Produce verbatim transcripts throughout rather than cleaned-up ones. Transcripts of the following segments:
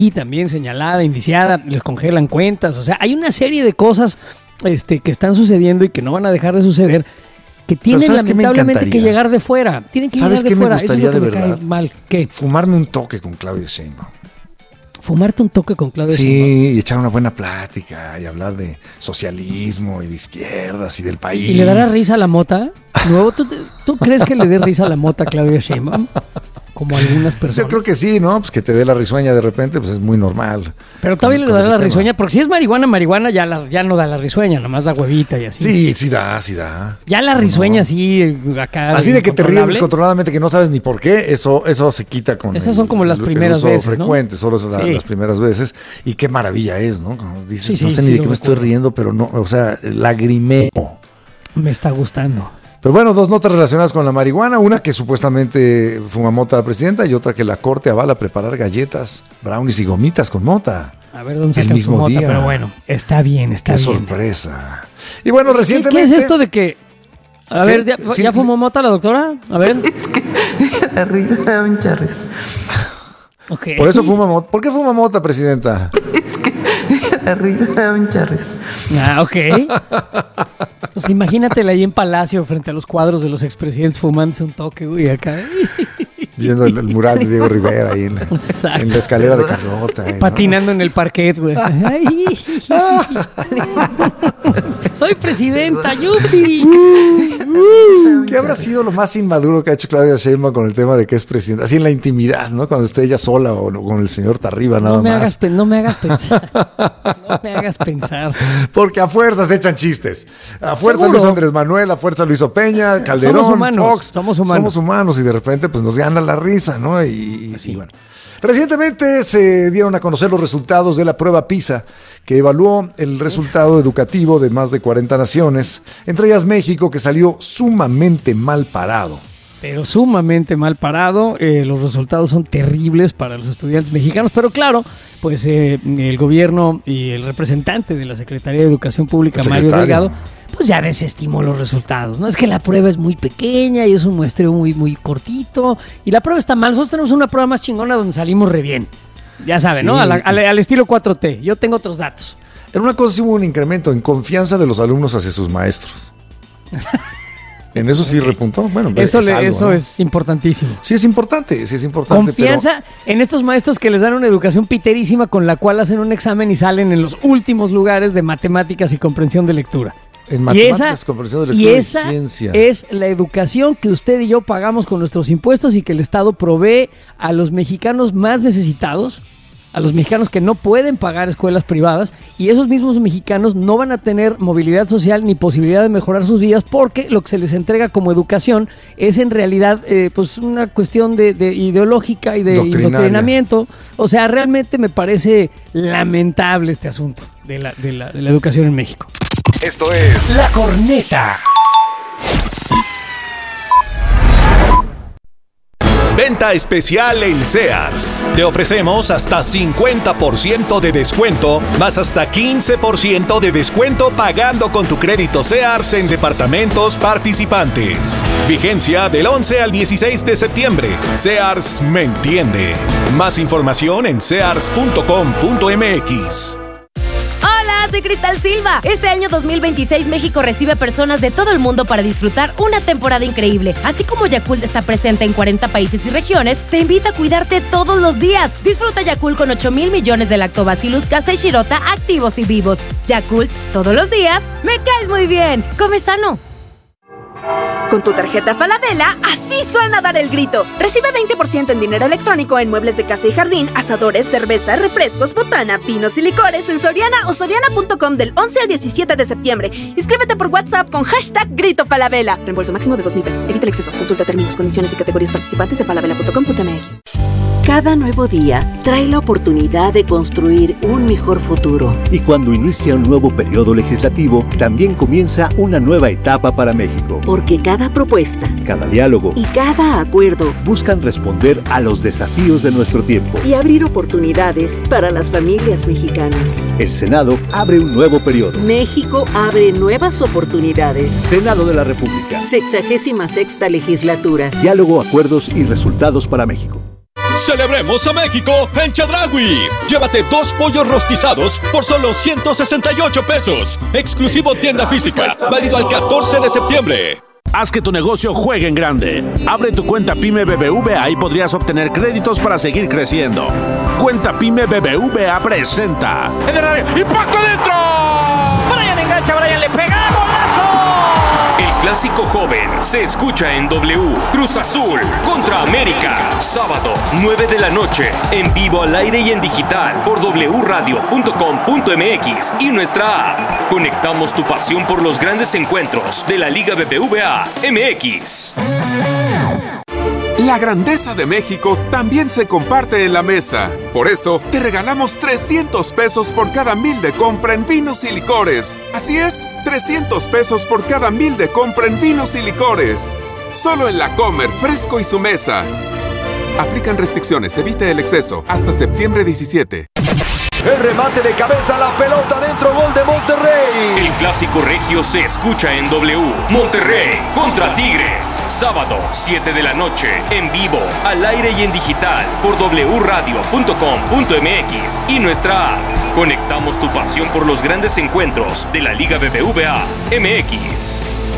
y también señalada, indiciada, les congelan cuentas. O sea, hay una serie de cosas este, que están sucediendo y que no van a dejar de suceder, que tienen lamentablemente que llegar de fuera. Tienen que llegar de fuera. ¿Sabes qué me gustaría Eso es lo que de me verdad? cae mal. ¿Qué? Fumarme un toque con Claudia Sheinbaum. Fumarte un toque con Claudia Sí, Sheinbaum. y echar una buena plática y hablar de socialismo y de izquierdas y del país. ¿Y le dará risa a la mota? Nuevo, ¿tú, ¿Tú crees que le dé risa a la mota a Claudia Sheinbaum? Como algunas personas. Yo creo que sí, ¿no? Pues que te dé la risueña de repente, pues es muy normal. Pero todavía con, le dará la tema. risueña, porque si es marihuana, marihuana ya, la, ya no da la risueña, nomás da huevita y así. Sí, sí da, sí da. Ya la risueña no. sí, acá. Así de que te ríes descontroladamente, que no sabes ni por qué, eso, eso se quita con Esas el, son como las el, primeras el uso veces, frecuente, ¿no? solo esas Sí. las primeras veces. Y qué maravilla es, ¿no? Cuando dices, Sí, sí, no sé sí, ni de lo qué me recuerdo. estoy riendo, pero no, o sea, lagrimeo. Me está gustando. Pero bueno, dos notas relacionadas con la marihuana. Una que supuestamente fuma mota la presidenta y otra que la corte avala preparar galletas, brownies y gomitas con mota. A ver dónde el sacan mismo su mota, día. pero bueno, está bien, está Qué bien. sorpresa. Y bueno, ¿Qué, recientemente... ¿Qué es esto de que... A ¿Qué? ver, ¿ya, Sí, ¿ya fumó mota la doctora? A ver. La risa, me da mucha risa. Okay. Por eso fuma mota. ¿Por qué fuma mota, presidenta? La risa, me da mucha risa. Ah, ok. Pues imagínatela ahí en Palacio frente a los cuadros de los expresidentes fumándose un toque, güey, acá. Viendo el, el mural de Diego Rivera ahí en, en la escalera de Carlota. ¿eh? Patinando ¿no? en el parquet, güey. Ay. Soy presidenta, yupi. ¿Qué habrá sido lo más inmaduro que ha hecho Claudia Sheinbaum con el tema de que es presidenta? Así en la intimidad, ¿no? Cuando esté ella sola o con el señor Tarriba, nada no me más. Hagas, no me hagas pensar. No me hagas pensar. Porque a fuerzas echan chistes. A fuerza ¿Seguro? lo hizo Andrés Manuel, a fuerza lo hizo Peña, Calderón, Somos humanos, Fox. somos humanos. Somos humanos y de repente pues nos gana la risa, ¿no? Y, y bueno. Recientemente se dieron a conocer los resultados de la prueba PISA, que evaluó el resultado educativo de más de cuarenta naciones, entre ellas México, que salió sumamente mal parado. Pero sumamente mal parado, eh, los resultados son terribles para los estudiantes mexicanos, pero claro, pues eh, el gobierno y el representante de la Secretaría de Educación Pública, Mario Delgado, pues ya desestimó los resultados, ¿no? Es que la prueba es muy pequeña y es un muestreo muy, muy cortito, y la prueba está mal. Nosotros tenemos una prueba más chingona donde salimos re bien, ya saben, sí, ¿no? Al, al, al estilo cuatro T, yo tengo otros datos. En una cosa sí hubo un incremento en confianza de los alumnos hacia sus maestros. En eso sí repuntó. Bueno, eso es, le, algo, eso ¿no? es importantísimo. Sí es importante, sí es importante. Confianza pero... en estos maestros que les dan una educación piterísima con la cual hacen un examen y salen en los últimos lugares de matemáticas y comprensión de lectura. En matemáticas, y esa, comprensión de lectura y y esa ciencia. Es la educación que usted y yo pagamos con nuestros impuestos y que el Estado provee a los mexicanos más necesitados, a los mexicanos que no pueden pagar escuelas privadas, y esos mismos mexicanos no van a tener movilidad social ni posibilidad de mejorar sus vidas porque lo que se les entrega como educación es en realidad eh, pues una cuestión de, de ideológica y de indoctrinamiento. O sea, realmente me parece lamentable este asunto de la, de la, de la educación en México. Esto es La Corneta. Venta especial en Sears. Te ofrecemos hasta cincuenta por ciento de descuento, más hasta quince por ciento de descuento pagando con tu crédito Sears en departamentos participantes. Vigencia del once al dieciséis de septiembre. Sears me entiende. Más información en sears punto com punto m x. Soy Cristal Silva. Este año dos mil veintiséis México recibe personas de todo el mundo para disfrutar una temporada increíble. Así como Yakult está presente en cuarenta países y regiones, te invita a cuidarte todos los días. Disfruta Yakult con ocho mil millones de lactobacillus casei shirota activos y vivos. Yakult, todos los días, me caes muy bien. Come sano. Con tu tarjeta Falabella, así suena dar el grito. Recibe veinte por ciento en dinero electrónico en muebles de casa y jardín, asadores, cerveza, refrescos, botana, vinos y licores en Soriana o soriana punto com del once al diecisiete de septiembre. Inscríbete por WhatsApp con hashtag Grito Falabella. Reembolso máximo de dos mil pesos. Evita el exceso. Consulta términos, condiciones y categorías participantes en falabella punto com punto m x. Cada nuevo día trae la oportunidad de construir un mejor futuro. Y cuando inicia un nuevo periodo legislativo, también comienza una nueva etapa para México. Porque cada propuesta, cada diálogo y cada acuerdo buscan responder a los desafíos de nuestro tiempo y abrir oportunidades para las familias mexicanas. El Senado abre un nuevo periodo. México abre nuevas oportunidades. Senado de la República. Sexagésima sexta legislatura. Diálogo, acuerdos y resultados para México. ¡Celebremos a México en Chedraui! Llévate dos pollos rostizados por solo ciento sesenta y ocho pesos. Exclusivo tienda física, válido al catorce de septiembre. Haz que tu negocio juegue en grande. Abre tu cuenta PYME B B V A y podrías obtener créditos para seguir creciendo. Cuenta PYME B B V A presenta. ¡Impacto adentro! Brian engancha, Brian le pega, ¡golazo! El clásico joven se escucha en W. Cruz Azul contra América. Sábado, nueve de la noche. En vivo, al aire y en digital. Por doble u radio punto com punto m x y nuestra app. Conectamos tu pasión por los grandes encuentros de la Liga B B V A M X. La grandeza de México también se comparte en la mesa. Por eso, te regalamos trescientos pesos por cada mil de compra en vinos y licores. Así es, trescientos pesos por cada mil de compra en vinos y licores. Solo en La Comer, Fresco y su mesa. Aplican restricciones, evite el exceso. Hasta septiembre diecisiete. El remate de cabeza, la pelota dentro, gol de Monterrey. El clásico regio se escucha en W. Monterrey contra Tigres. Sábado, siete de la noche. En vivo, al aire y en digital. Por doble u radio punto com punto m x y nuestra app. Conectamos tu pasión por los grandes encuentros de la Liga B B V A M X.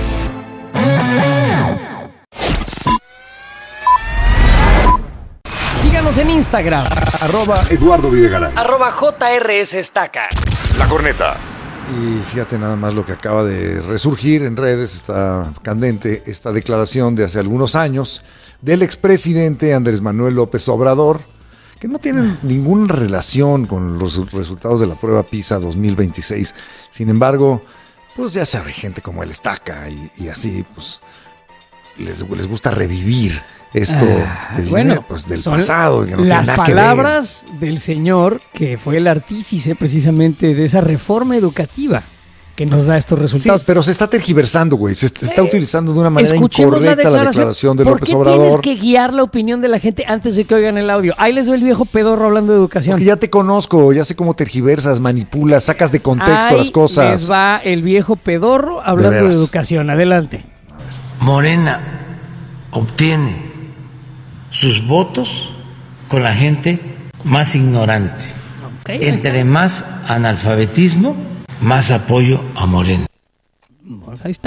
Síganos en Instagram. Arroba Eduardo Videgaray. Arroba J R S Estaca. La Corneta. Y fíjate nada más lo que acaba de resurgir en redes, está candente esta declaración de hace algunos años del expresidente Andrés Manuel López Obrador, que no tienen ninguna relación con los resultados de la prueba PISA dos mil veintiséis. Sin embargo, pues ya sabe, gente como el Estaca y, y así, pues les, les gusta revivir esto ah, del, bueno, pues, del pasado. Que no las tiene nada palabras del señor que fue el artífice precisamente de esa reforma educativa que nos da estos resultados. Sí, pero se está tergiversando, güey. Se, se está eh, utilizando de una manera incorrecta la declaración, la declaración de López Obrador. ¿Por qué tienes que guiar la opinión de la gente antes de que oigan el audio? Ahí les veo el viejo pedorro hablando de educación. Porque ya te conozco, ya sé cómo tergiversas, manipulas, sacas de contexto Ahí las cosas. les va el viejo pedorro hablando de, de educación. Adelante. Morena obtiene sus votos con la gente más ignorante. Okay, Entre más analfabetismo, más apoyo a Morena. Ahí está.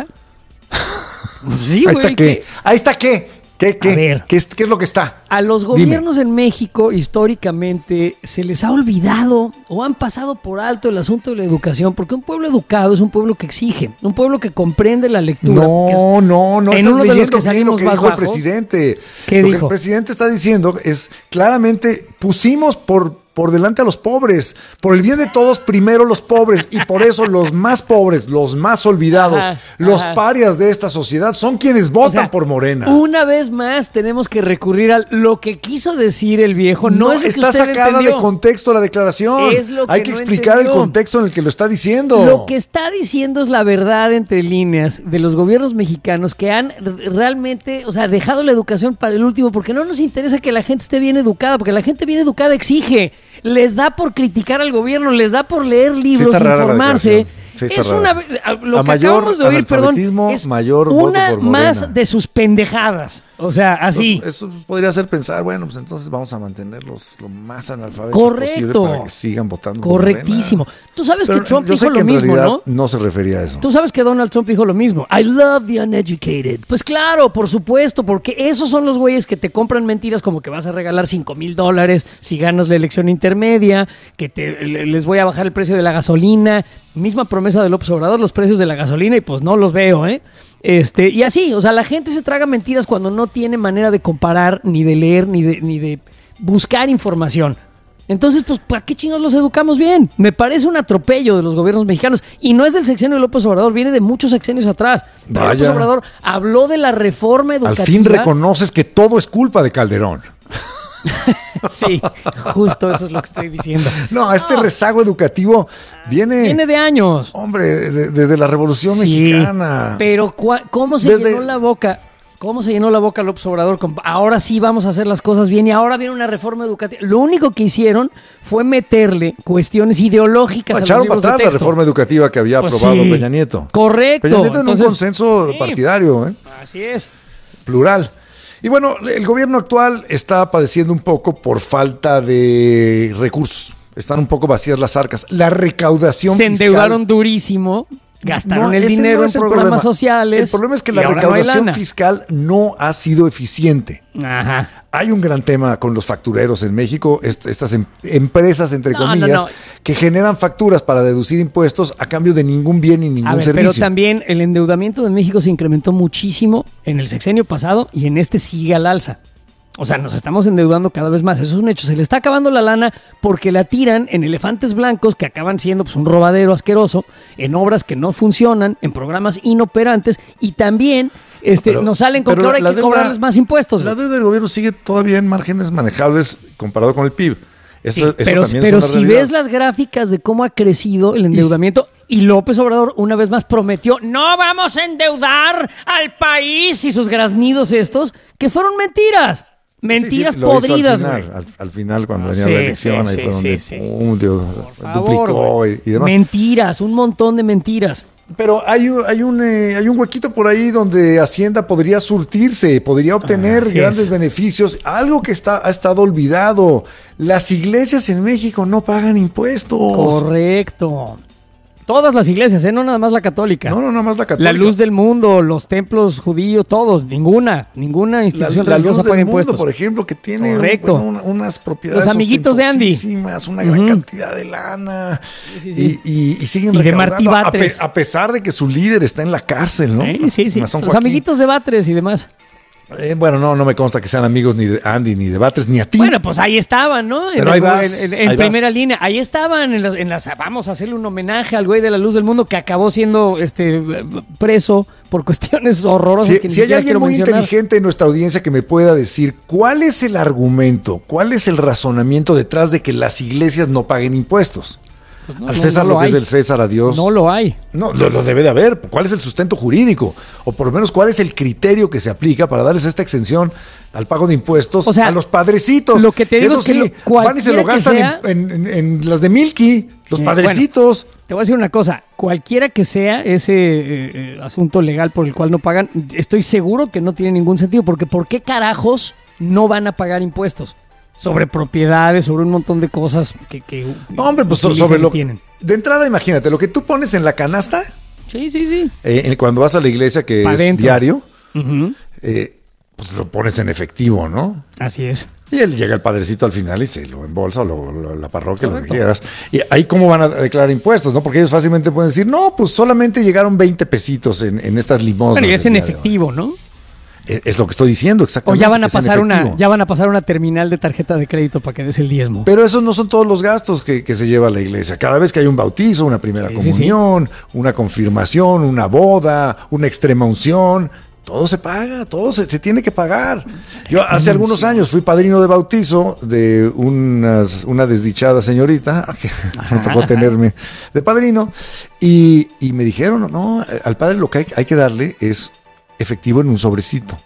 Sí, ahí güey, está qué. Ahí está qué. ¿Qué, qué, ver, ¿qué, es, ¿Qué es lo que está? A los gobiernos Dime. en México, históricamente, se les ha olvidado o han pasado por alto el asunto de la educación, porque un pueblo educado es un pueblo que exige, un pueblo que comprende la lectura. No, es, no, no. En uno de los que salimos lo que más dijo bajos. el presidente. ¿Qué lo dijo? que el presidente está diciendo es, claramente, pusimos por... por delante a los pobres, por el bien de todos, primero los pobres, y por eso los más pobres, los más olvidados, ajá, los ajá. parias de esta sociedad son quienes votan o sea, por Morena. Una vez más tenemos que recurrir a lo que quiso decir el viejo, no, no es lo está que usted sacada entendió. de contexto la declaración. Es lo que Hay que no explicar entendió. el contexto en el que lo está diciendo. Lo que está diciendo es la verdad entre líneas de los gobiernos mexicanos que han realmente, o sea, dejado la educación para el último, porque no nos interesa que la gente esté bien educada, porque la gente bien educada exige, les da por criticar al gobierno, les da por leer libros, sí informarse. Sí, es rara. una lo a que mayor acabamos de oír, perdón, es mayor una voto por más de sus pendejadas. O sea, así. Eso, eso podría hacer pensar, bueno, pues entonces vamos a mantenerlos lo más analfabetos Correcto. posible para que sigan votando. Correctísimo. Por Morena. Tú sabes Pero que Trump yo dijo sé que lo en mismo, realidad ¿no? No se refería a eso. Tú sabes que Donald Trump dijo lo mismo. I love the uneducated. Pues claro, por supuesto, porque esos son los güeyes que te compran mentiras como que vas a regalar cinco mil dólares si ganas la elección intermedia, que te, les voy a bajar el precio de la gasolina. Misma promesa de López Obrador, los precios de la gasolina, y pues no los veo, ¿eh? Este, y así, o sea, la gente se traga mentiras cuando no tiene manera de comparar, ni de leer, ni de, ni de buscar información. Entonces, pues, ¿para qué chingados los educamos bien? Me parece un atropello de los gobiernos mexicanos. Y no es del sexenio de López Obrador, viene de muchos sexenios atrás. Pero Vaya. López Obrador habló de la reforma educativa. Al fin reconoces que todo es culpa de Calderón. Sí, justo eso es lo que estoy diciendo. No, este no. rezago educativo viene... Viene de años. Hombre, de, desde la Revolución sí, Mexicana. Pero ¿cómo se desde... llenó la boca? ¿Cómo se llenó la boca López Obrador? Con, ahora sí vamos a hacer las cosas bien y ahora viene una reforma educativa. Lo único que hicieron fue meterle cuestiones ideológicas. Echaron para atrás la reforma educativa que había pues aprobado sí. Peña Nieto. Correcto. Peña Nieto en Entonces, un consenso sí, partidario. ¿eh? Así es. Plural. Y bueno, el gobierno actual está padeciendo un poco por falta de recursos. Están un poco vacías las arcas. La recaudación Se fiscal, endeudaron durísimo, gastaron No, el ese dinero no en es el programas problema. sociales. El problema es que y la ahora no hay recaudación lana. fiscal no ha sido eficiente. Ajá. Hay un gran tema con los factureros en México, est- estas em- empresas, entre No, no, comillas, no. que generan facturas para deducir impuestos a cambio de ningún bien y ningún A ver, servicio. pero también el endeudamiento de México se incrementó muchísimo en el sexenio pasado y en este sigue al alza. O sea, nos estamos endeudando cada vez más. Eso es un hecho. Se le está acabando la lana porque la tiran en elefantes blancos que acaban siendo pues, un robadero asqueroso, en obras que no funcionan, en programas inoperantes y también este, Pero- nos salen con pero que ahora hay la que deuda- cobrarles más impuestos. La güey. deuda del gobierno sigue todavía en márgenes manejables comparado con el P I B. Eso, Sí, eso pero también pero es una si realidad. ves las gráficas de cómo ha crecido el endeudamiento y López Obrador una vez más prometió no vamos a endeudar al país y sus graznidos estos que fueron mentiras. Mentiras Sí, sí, lo hizo podridas, al final, güey. al, al final cuando venía Sí, la elección, sí, ahí sí, fue sí, donde sí. pum, Dios, favor, duplicó güey. y, y demás. Mentiras, un montón de mentiras. Pero hay, un- hay, un, eh, hay un huequito por ahí donde Hacienda podría surtirse, podría obtener Así grandes es. beneficios. Algo que está, ha estado olvidado. Las iglesias en México no pagan impuestos. Correcto. Todas las iglesias, ¿eh? No nada más la católica. No, no, nada más la católica. La Luz del Mundo, los templos judíos, todos, ninguna, ninguna La, institución la religiosa Luz del paga Mundo, impuestos. por ejemplo, que tiene Correcto. un- bueno, una- unas propiedades Los amiguitos de Andy. ostentosísimas, una gran Ujú. cantidad de lana. Sí, sí. Y, y- y siguen Y de recaudando, Martí a, pe- Batres. a pesar de que su líder está en la cárcel, ¿no? Sí, sí, sí. Masón Los Joaquín. amiguitos de Batres y demás. Eh, bueno, no, no me consta que sean amigos ni de Andy, ni de Batres, ni a ti. Bueno, pues ahí estaban, ¿no? En, Pero ahí el- vas, en- en ahí primera vas. línea. Ahí estaban en las, en las. Vamos a hacerle un homenaje al güey de la Luz del Mundo que acabó siendo este preso por cuestiones horrorosas Si, que ni si hay siquiera alguien quiero muy mencionar. inteligente en nuestra audiencia que me pueda decir cuál es el argumento, cuál es el razonamiento detrás de que las iglesias no paguen impuestos. Pues no, Al no, César no lo lo que es hay. del César, a Dios. No lo hay. No, lo, lo debe de haber. ¿Cuál es el sustento jurídico? O por lo menos, ¿cuál es el criterio que se aplica para darles esta exención al pago de impuestos O sea, a los padrecitos? lo que te digo Eso es que sí, lo- van y se lo cualquiera que gastan sea- en, en- en las de Milky, los Eh, padrecitos. Te voy a decir una cosa, cualquiera que sea ese eh, eh, asunto legal por el cual no pagan, estoy seguro que no tiene ningún sentido, porque ¿por qué carajos no van a pagar impuestos? Sobre propiedades, sobre un montón de cosas que... que No, hombre, pues so- utilizan sobre y lo tienen. De entrada, imagínate, lo que tú pones en la canasta, Sí, sí, sí. eh, en- cuando vas a la iglesia, que Pa' es dentro. diario, Ujú. eh, pues lo pones en efectivo, ¿no? Así es. Y él llega el padrecito al final y se lo embolsa, o lo, lo- la parroquia, Correcto. lo que quieras. Y ahí cómo van a declarar impuestos, ¿no? Porque ellos fácilmente pueden decir, no, pues solamente llegaron veinte pesitos en, en estas limosnas. Bueno, y es del en día de hoy". efectivo, ¿no? Es, es lo que estoy diciendo, O exactamente. ya van a que es en pasar una, efectivo. ya van a pasar una terminal de tarjeta de crédito para que des el diezmo. Pero esos no son todos los gastos que, que se lleva la iglesia. Cada vez que hay un bautizo, una primera Sí, sí, sí. comunión, una confirmación, una boda, una extrema unción, todo se paga, todo se, se tiene que pagar. Yo hace algunos años fui padrino de bautizo de unas- una desdichada señorita, que me tocó tenerme de padrino, y, y me dijeron, no, al padre lo que hay, hay que darle es efectivo en un sobrecito.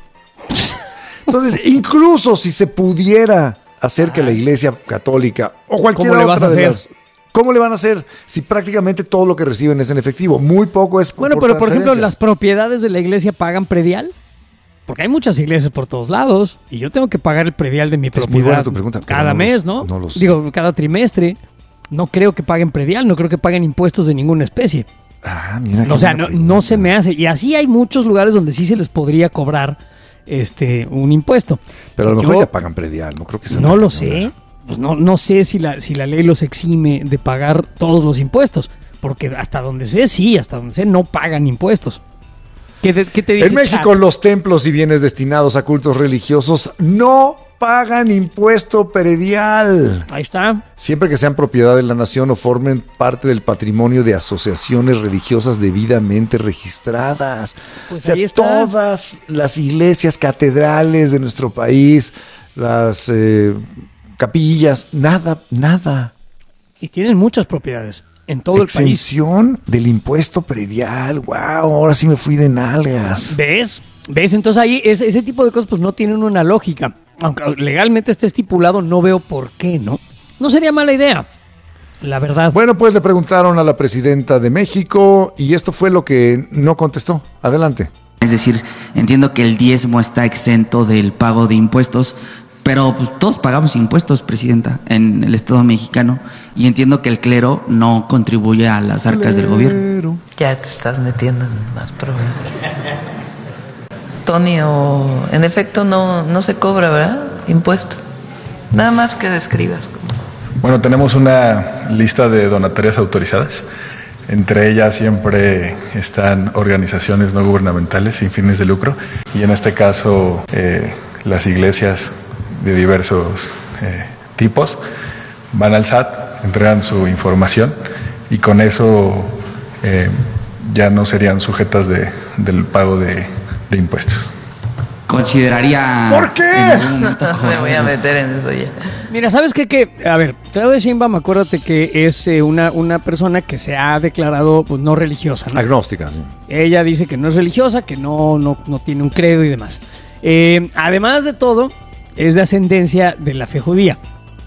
Entonces, incluso si se pudiera hacer que la iglesia católica o cualquier ¿Cómo le otra vas a de hacer? las... ¿Cómo le van a hacer si prácticamente todo lo que reciben es en efectivo? Muy poco es Bueno, por pero por ejemplo, transferencias. las propiedades de la iglesia pagan predial. Porque hay muchas iglesias por todos lados y yo tengo que pagar el predial de mi Es muy propiedad buena tu pregunta, pero cada no lo mes, sé, ¿no? no lo sé. Digo, cada trimestre. No creo que paguen predial, no creo que paguen impuestos de ninguna especie. Ah, mira. O sea, no, no se me hace. Y así hay muchos lugares donde sí se les podría cobrar este un impuesto. Pero a lo mejor Yo ya pagan predial, no creo que sea no tan- lo sé. Pues no, no sé si la, si la ley los exime de pagar todos los impuestos. Porque hasta donde sé, sí, hasta donde sé, no pagan impuestos. ¿Qué te, qué te dice En México, Chat? los templos y bienes destinados a cultos religiosos no pagan impuesto predial. Ahí está. Siempre que sean propiedad de la nación o formen parte del patrimonio de asociaciones religiosas debidamente registradas. Pues o sea, ahí está. todas las iglesias catedrales de nuestro país, las eh, capillas, nada, nada. Y tienen muchas propiedades en todo el país. Exención del impuesto predial. Wow, ahora sí me fui de nalgas. ¿Ves? ¿Ves? Entonces ahí ese, ese tipo de cosas pues no tienen una lógica. Aunque legalmente esté estipulado, no veo por qué, ¿no? No sería mala idea, la verdad. Bueno, pues le preguntaron a la presidenta de México y esto fue lo que no contestó. Adelante. Es decir, entiendo que el diezmo está exento del pago de impuestos, pero pues, todos pagamos impuestos, Presidenta, en el Estado mexicano, y entiendo que el clero no contribuye a las arcas del gobierno. Ya te estás metiendo en más problemas. Tony, o en efecto no, no se cobra, ¿verdad? Impuesto. Nada más que describas. Bueno, tenemos una lista de donatarias autorizadas. Entre ellas siempre están organizaciones no gubernamentales sin fines de lucro y en este caso eh, las iglesias de diversos eh, tipos van al S A T, entregan su información y con eso eh, ya no serían sujetas de, del pago de, de impuestos. Consideraría... ¿Por qué? Me voy a meter en eso ya. Mira, ¿sabes qué? Que, a ver, Claudia Sheinbaum, acuérdate que es eh, una, una persona que se ha declarado pues, no religiosa, ¿no? Agnóstica, sí. Ella dice que no es religiosa, que no, no, no tiene un credo y demás. Eh, además de todo, es de ascendencia de la fe judía.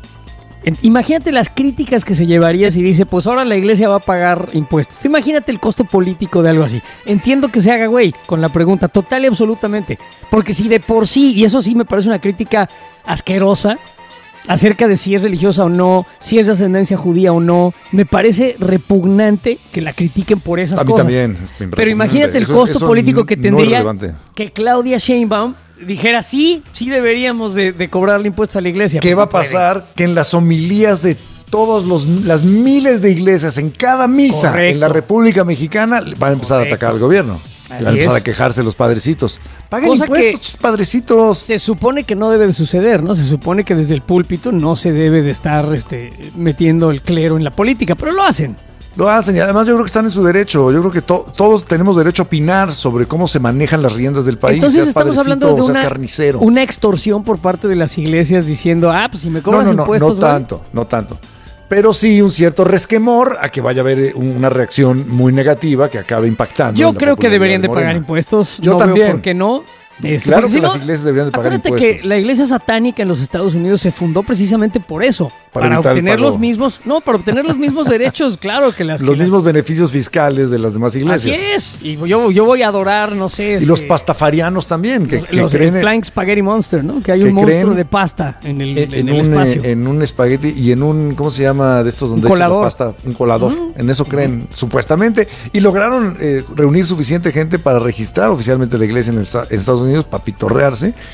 Imagínate las críticas que se llevaría si dice, pues ahora la iglesia va a pagar impuestos. Tú imagínate el costo político de algo así. Entiendo que se haga güey con la pregunta, total y absolutamente. Porque si de por sí, y eso sí me parece una crítica asquerosa, acerca de si es religiosa o no, si es de ascendencia judía o no, me parece repugnante que la critiquen por esas a cosas. A mí también. Pero imagínate el eso, costo eso político que tendría no que Claudia Sheinbaum dijera, sí, sí deberíamos de, de cobrarle impuestos a la iglesia. ¿Qué pues va no a pasar? puede. Que en las homilías de todas las miles de iglesias, en cada misa, correcto, en la República Mexicana, van a empezar correcto, a atacar al gobierno. Así van a empezar es. a quejarse los padrecitos. Paguen Cosa impuestos, que padrecitos. Se supone que no debe de suceder, ¿no? Se supone que desde el púlpito no se debe de estar este, metiendo el clero en la política, pero lo hacen. Lo hacen y además yo creo que están en su derecho. Yo creo que to- todos tenemos derecho a opinar sobre cómo se manejan las riendas del país. Entonces seas estamos hablando de una, carnicero. una extorsión por parte de las iglesias diciendo, ah, pues si me cobras no, no, no, impuestos... No tanto, ¿vale? no tanto. Pero sí un cierto resquemor a que vaya a haber una reacción muy negativa que acabe impactando. Yo creo que deberían de, de pagar impuestos. Yo no también. Veo ¿Por qué no? Este, claro que si las no, iglesias deberían de pagar acuérdate impuestos. Que la iglesia satánica en los Estados Unidos se fundó precisamente por eso, para, para obtener los mismos, no, para obtener los mismos derechos, claro que las los que mismos las... beneficios fiscales de las demás iglesias. Así es. Y yo, yo voy a adorar, no sé, y este, los pastafarianos también, que, los, que los creen el Flying Spaghetti Monster, ¿no? Que hay que un monstruo de pasta en el, en, en el un, espacio. Eh, en un espagueti y en un, ¿cómo se llama de estos donde un echas colador. la pasta? Un colador. Uh-huh. En eso creen, uh-huh. supuestamente. Y lograron eh, reunir suficiente gente para registrar oficialmente la iglesia en, el, en Estados Unidos, para pitorrear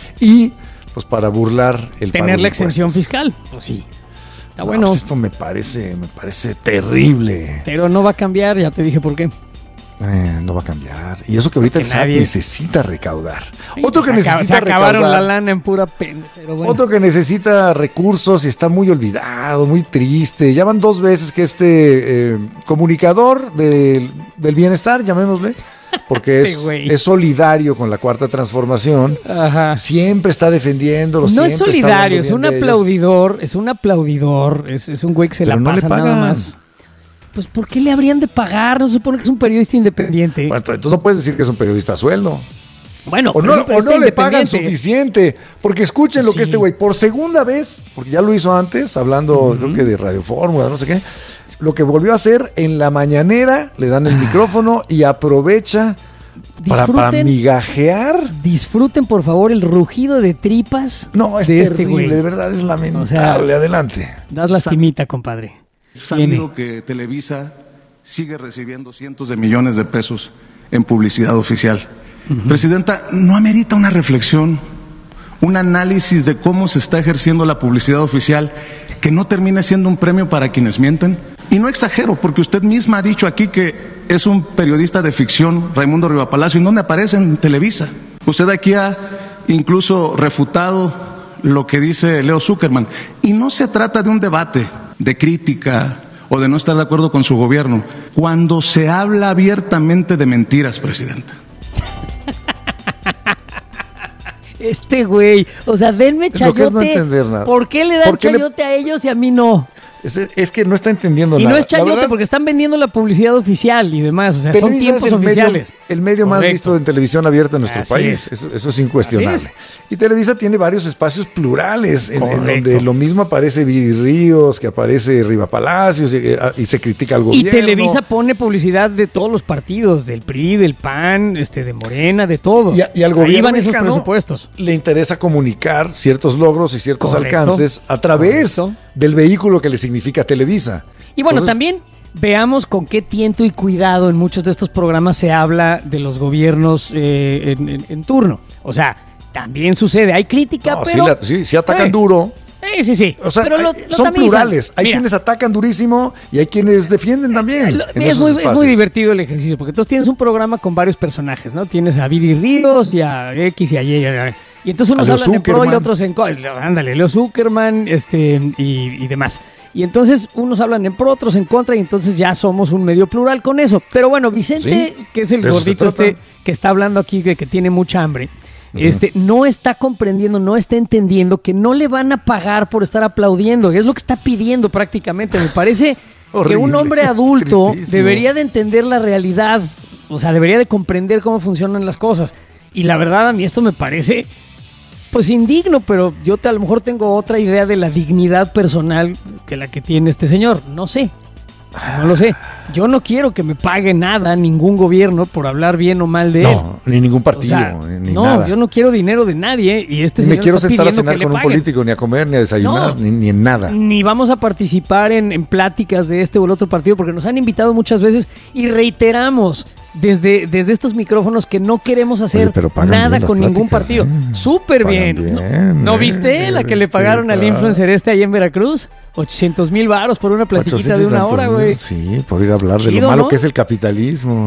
y pues para burlar el tener la exención impuestos. fiscal. Pues sí. Está no, bueno. Pues esto me parece, me parece terrible. Pero no va a cambiar, ya te dije por qué. Eh, no va a cambiar. Y eso que ahorita Porque el S A T nadie... necesita recaudar. Ay, Otro que se necesita se acabaron recaudar. la lana en pura pena. Pero bueno. Otro que necesita recursos y está muy olvidado, muy triste. Ya van dos veces que este eh, comunicador del, del bienestar, llamémosle, porque es, sí, es solidario con la Cuarta Transformación. Ajá. Siempre está defendiéndolo. No es solidario, es un de aplaudidor, es un aplaudidor, es, es un güey que se Pero la no pasa nada más. Pues ¿por qué le habrían de pagar? No se supone que es un periodista independiente. Bueno, entonces no puedes decir que es un periodista a sueldo. Bueno, o no, o no le pagan suficiente. Porque escuchen lo sí. que este güey, por segunda vez, porque ya lo hizo antes, hablando uh-huh. creo que de Radio Fórmula, no sé qué, lo que volvió a hacer en la mañanera, le dan el micrófono y aprovecha para, para migajear. Disfruten, por favor, el rugido de tripas no, es de terrible, este güey. De verdad es lamentable. O sea, adelante. Das lastimita, compadre. Sabido que Televisa sigue recibiendo cientos de millones de pesos en publicidad oficial. Uh-huh. Presidenta, ¿no amerita una reflexión, un análisis de cómo se está ejerciendo la publicidad oficial que no termine siendo un premio para quienes mienten? Y no exagero, porque usted misma ha dicho aquí que es un periodista de ficción, Raimundo Rivapalacio, ¿en dónde aparece en Televisa? Usted aquí ha incluso refutado lo que dice Leo Zuckerman. Y no se trata de un debate de crítica o de no estar de acuerdo con su gobierno. Cuando se habla abiertamente de mentiras, presidenta. Este güey, o sea, denme chayote. Lo que es no entender nada. ¿Por qué le dan chayote le... a ellos y a mí no? Es, es que no está entendiendo y nada. Y no es chayote porque están vendiendo la publicidad oficial y demás. O sea, Televisa son tiempos es el oficiales. Medio, el medio más visto en televisión abierta en nuestro Así país. Es. Eso, eso es incuestionable. Es. Y Televisa tiene varios espacios plurales en, en donde lo mismo aparece Viri Ríos, que aparece Riva Palacios y, y se critica al gobierno. Y Televisa pone publicidad de todos los partidos, del P R I, del P A N, este, de Morena, de todo. Y, y al gobierno van esos presupuestos. Le interesa comunicar ciertos logros y ciertos Correcto. alcances a través Correcto. del vehículo que le significa Televisa. Y bueno, Entonces, también veamos con qué tiento y cuidado en muchos de estos programas se habla de los gobiernos eh, en, en, en turno. O sea, también sucede, hay crítica, no, pero... Sí, la, sí, sí atacan eh, duro. Sí, sí, sí. O sea, pero lo, hay, lo son tamizan. plurales. Hay Mira, quienes atacan durísimo y hay quienes defienden también. Lo, es, muy, es muy divertido el ejercicio, porque entonces tienes un programa con varios personajes, ¿no? Tienes a Viri Ríos y a X y a Y. Y entonces unos hablan en pro y otros en contra. Ándale, Leo Zuckerman este, y, y demás. Y entonces unos hablan en pro, otros en contra, y entonces ya somos un medio plural con eso. Pero bueno, Vicente, ¿sí? que es el gordito este que está hablando aquí, de que tiene mucha hambre, uh-huh. este, no está comprendiendo, no está entendiendo que no le van a pagar por estar aplaudiendo. Es lo que está pidiendo prácticamente. Me parece horrible, que un hombre adulto tristísimo. Debería de entender la realidad. O sea, debería de comprender cómo funcionan las cosas. Y la verdad, a mí esto me parece... pues indigno, pero yo te, a lo mejor tengo otra idea de la dignidad personal que la que tiene este señor. No sé, no lo sé. Yo no quiero que me pague nada ningún gobierno por hablar bien o mal de él. No, ni ningún partido, o sea, ni no, nada. Yo no quiero dinero de nadie y este ni señor me quiero está sentar a pidiendo cenar que con le un paguen. político, ni a comer, ni a desayunar, No. ni, ni en nada. Ni vamos a participar en, en pláticas de este o el otro partido porque nos han invitado muchas veces y reiteramos desde, desde estos micrófonos que no queremos hacer Oye, nada con ningún partido. ¿eh? Súper bien. bien ¿No, ¿No viste eh, la que le pagaron al influencer este ahí en Veracruz? ochocientos mil varos por una platiquita de una hora, güey. Sí, por ir a hablar Chido, de lo malo ¿no? que es el capitalismo.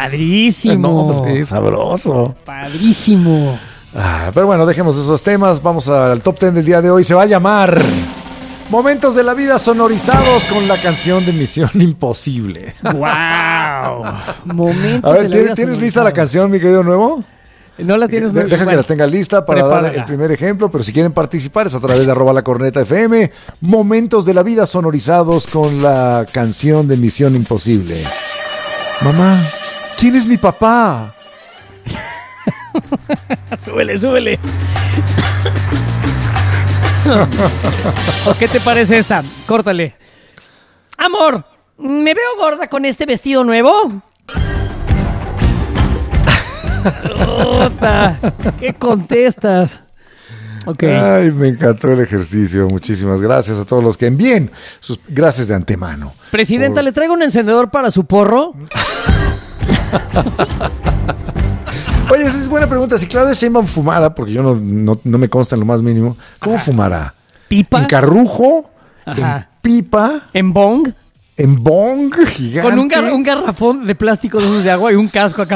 Padrísimo. No, sí, sabroso. Padrísimo. Ah, pero bueno, dejemos esos temas. Vamos al top ten del día de hoy. Se va a llamar Momentos de la Vida sonorizados con la canción de Misión Imposible. ¡Wow! Momentos a ver, de la ¿tienes, vida ¿tienes lista la canción, mi querido Nuevo? No la tienes. De, deja bueno, que la tenga lista para prepárala. dar el primer ejemplo, pero si quieren participar es a través de arroba la corneta F M. Momentos de la Vida sonorizados con la canción de Misión Imposible. Mamá, ¿quién es mi papá? súbele, súbele. ¿O qué te parece esta? Córtale. Amor, ¿me veo gorda con este vestido nuevo? Ota, ¿qué contestas? Okay. Ay, me encantó el ejercicio. Muchísimas gracias a todos los que envíen sus gracias de antemano. Presidenta, por... ¿le traigo un encendedor para su porro? Oye, esa es buena pregunta. Si Claudia Sheinbaum fumara, porque yo no, no, no me consta en lo más mínimo, ¿cómo Ajá. fumará? ¿Pipa? ¿En carrujo? Ajá. ¿En pipa? ¿En bong? ¿En bong gigante? Con un, gar- un garrafón de plástico de, de agua y un casco acá.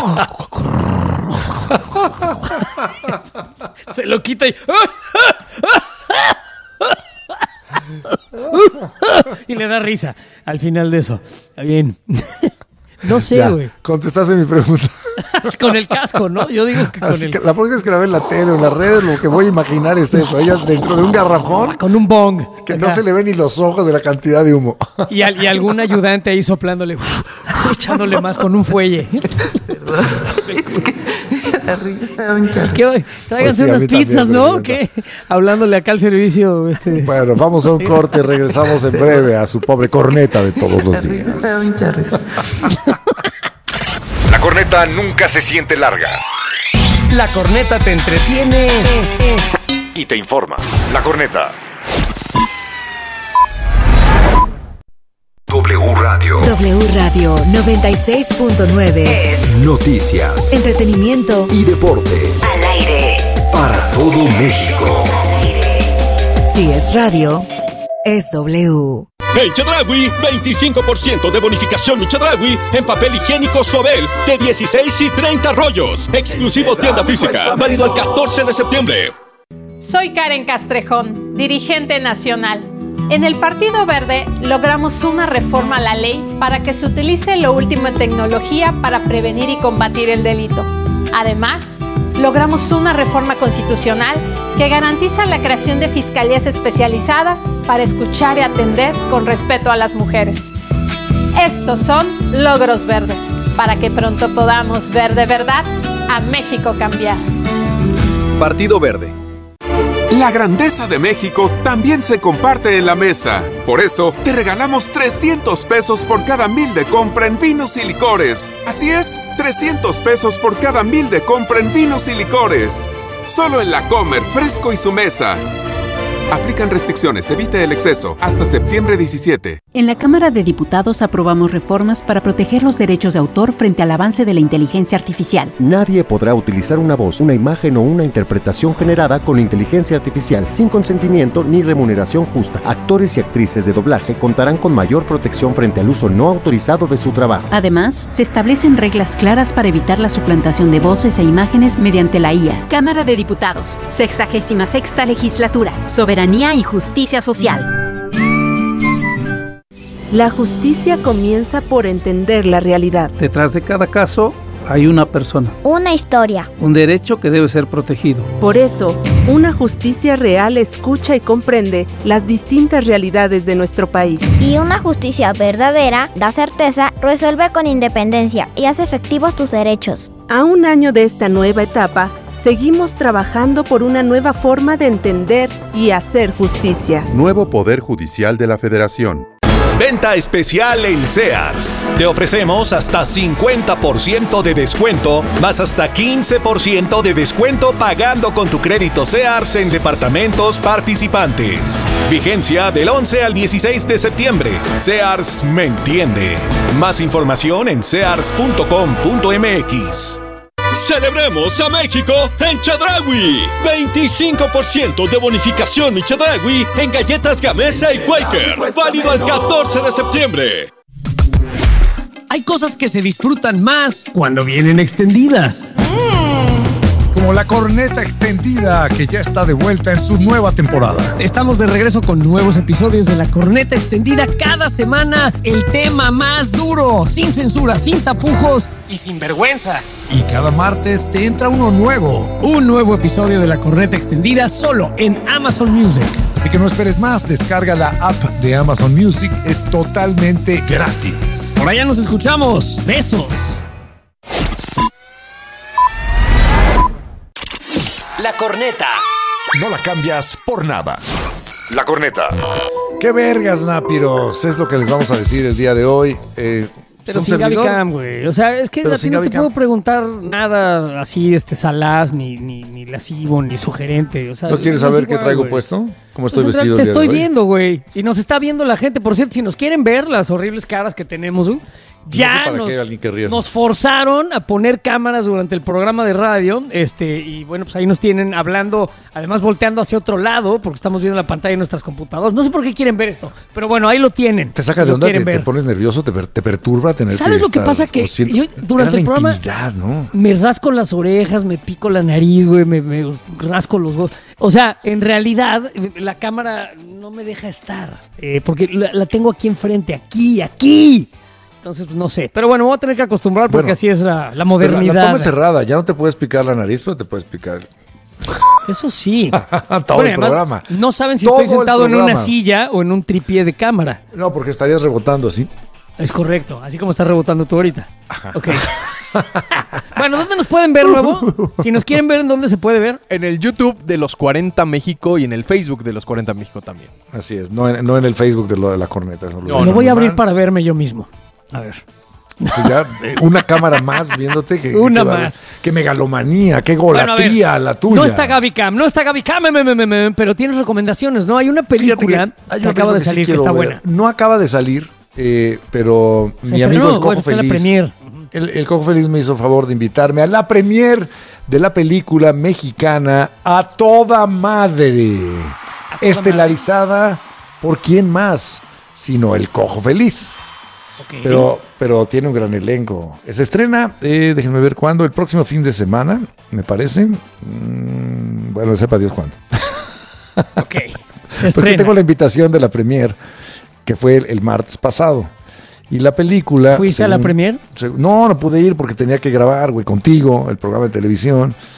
Se lo quita y... y le da risa al final de eso. Está bien. No sé, güey. Contestaste mi pregunta. Con el casco, ¿no? Yo digo que con Así el... que la próxima vez que la ve en la tele o en las redes, lo que voy a imaginar es eso. Ella dentro de un garrafón. Con un bong. Que acá. No se le ven ni los ojos de la cantidad de humo. Y, al, y algún ayudante ahí soplándole, echándole más con un fuelle. ¿Qué? Tráiganse pues sí, unas pizzas, ¿no? ¿Qué? Hablándole acá al servicio. Este... Bueno, vamos a un corte y regresamos en breve a su pobre corneta de todos los días. La corneta nunca se siente larga. La corneta te entretiene y te informa. La corneta. W Radio. W Radio noventa y seis punto nueve. Noticias, entretenimiento y deportes. Al aire. Para todo México. Si es radio, es W. En Chedraui, veinticinco por ciento de bonificación en Chedraui en papel higiénico Sobel de dieciséis y treinta rollos. Exclusivo tienda física, válido el catorce de septiembre. Soy Karen Castrejón, dirigente nacional. En el Partido Verde logramos una reforma a la ley para que se utilice lo último en tecnología para prevenir y combatir el delito. Además, logramos una reforma constitucional que garantiza la creación de fiscalías especializadas para escuchar y atender con respeto a las mujeres. Estos son logros verdes, para que pronto podamos ver de verdad a México cambiar. Partido Verde. La grandeza de México también se comparte en la mesa. Por eso, te regalamos trescientos pesos por cada mil de compra en vinos y licores. Así es, trescientos pesos por cada mil de compra en vinos y licores. Solo en La Comer, Fresco y Su Mesa. Aplican restricciones, evite el exceso. Hasta septiembre diecisiete. En la Cámara de Diputados aprobamos reformas para proteger los derechos de autor frente al avance de la inteligencia artificial. Nadie podrá utilizar una voz, una imagen o una interpretación generada con inteligencia artificial sin consentimiento ni remuneración justa. Actores y actrices de doblaje contarán con mayor protección frente al uso no autorizado de su trabajo. Además, se establecen reglas claras para evitar la suplantación de voces e imágenes mediante la I A. Cámara de Diputados, sexagésima sexta legislatura. Soberanía y justicia social. La justicia comienza por entender la realidad. Detrás de cada caso hay una persona. Una historia. Un derecho que debe ser protegido. Por eso, una justicia real escucha y comprende las distintas realidades de nuestro país. Y una justicia verdadera da certeza, resuelve con independencia y hace efectivos tus derechos. A un año de esta nueva etapa, seguimos trabajando por una nueva forma de entender y hacer justicia. Nuevo Poder Judicial de la Federación. Venta especial en Sears. Te ofrecemos hasta cincuenta por ciento de descuento, más hasta quince por ciento de descuento pagando con tu crédito Sears en departamentos participantes. Vigencia del once al dieciséis de septiembre. Sears me entiende. Más información en sears punto com punto m x. Celebremos a México en Chedraui. veinticinco por ciento de bonificación en Chedraui en galletas Gamesa y Quaker. Válido al catorce de septiembre. Hay cosas que se disfrutan más cuando vienen extendidas. Mm. Como la corneta extendida, que ya está de vuelta en su nueva temporada. Estamos de regreso con nuevos episodios de la corneta extendida. Cada semana el tema más duro, sin censura, sin tapujos y sin vergüenza. Y cada martes te entra uno nuevo. Un nuevo episodio de la corneta extendida solo en Amazon Music. Así que no esperes más, descarga la app de Amazon Music, es totalmente gratis. Por allá nos escuchamos. Besos. La corneta. No la cambias por nada. La corneta. ¡Qué vergas, nápiros! Es lo que les vamos a decir el día de hoy. Eh, Pero sin Gaby Cam, güey. O sea, es que a ti no te puedo preguntar nada así, este salaz, ni, ni, ni lascivo, ni sugerente. O sea, ¿no quieres saber qué traigo puesto? ¿Cómo estoy pues vestido? Te el día estoy de hoy? viendo, güey. Y nos está viendo la gente. Por cierto, si nos quieren ver las horribles caras que tenemos, güey, ya no sé nos, nos forzaron a poner cámaras durante el programa de radio, este, y bueno, pues ahí nos tienen hablando, además volteando hacia otro lado, porque estamos viendo la pantalla de nuestras computadoras. No sé por qué quieren ver esto, pero bueno, ahí lo tienen. Te saca si de onda, te, te pones nervioso, te, te perturba tener ¿Sabes que lo que estar, pasa? Que siento, yo durante el programa ¿no? me rasco las orejas, me pico la nariz, güey, me, me rasco los huevos. O sea, en realidad, la cámara no me deja estar, eh, porque la, la tengo aquí enfrente, aquí, aquí. Entonces, pues, no sé. Pero bueno, me voy a tener que acostumbrar porque bueno, así es la, la modernidad. La toma es cerrada. Ya no te puedes picar la nariz, pero te puedes picar. Eso sí. Todo bueno, el programa. No saben si Todo estoy sentado en una silla o en un tripié de cámara. No, porque estarías rebotando así. Es correcto. Así como estás rebotando tú ahorita. Ajá. Ok. Bueno, ¿dónde nos pueden ver, nuevo? Si nos quieren ver, ¿en dónde se puede ver? En el YouTube de Los cuarenta México y en el Facebook de Los cuarenta México también. Así es. No en, no en el Facebook de lo de la corneta. Eso lo no, lo voy a abrir man. para verme yo mismo. A ver. O sea, ya, eh, una cámara más viéndote que una que más. Qué megalomanía, qué golatría bueno, ver, la tuya. No está Gaby Cam, no está Gaby Cam, me, me, me, me, pero tienes recomendaciones, ¿no? Hay una película que, hay que acaba de salir que, que está ver. buena. No acaba de salir, eh, pero Se mi estrenó, amigo el Cojo fue Feliz. La premier. El, el Cojo Feliz me hizo favor de invitarme a la premier de la película mexicana A Toda Madre, a toda estelarizada madre. ¿Por quién más? Sino el Cojo Feliz. Okay. Pero, pero tiene un gran elenco. Se estrena, eh, déjenme ver cuándo, el próximo fin de semana, me parece. Mm, bueno, sepa Dios cuándo. Ok. Se estrena. Porque tengo la invitación de la premier, que fue el, el martes pasado. Y la película... ¿Fuiste según, a la premier? Según, no, no pude ir porque tenía que grabar, güey, contigo, el programa de televisión.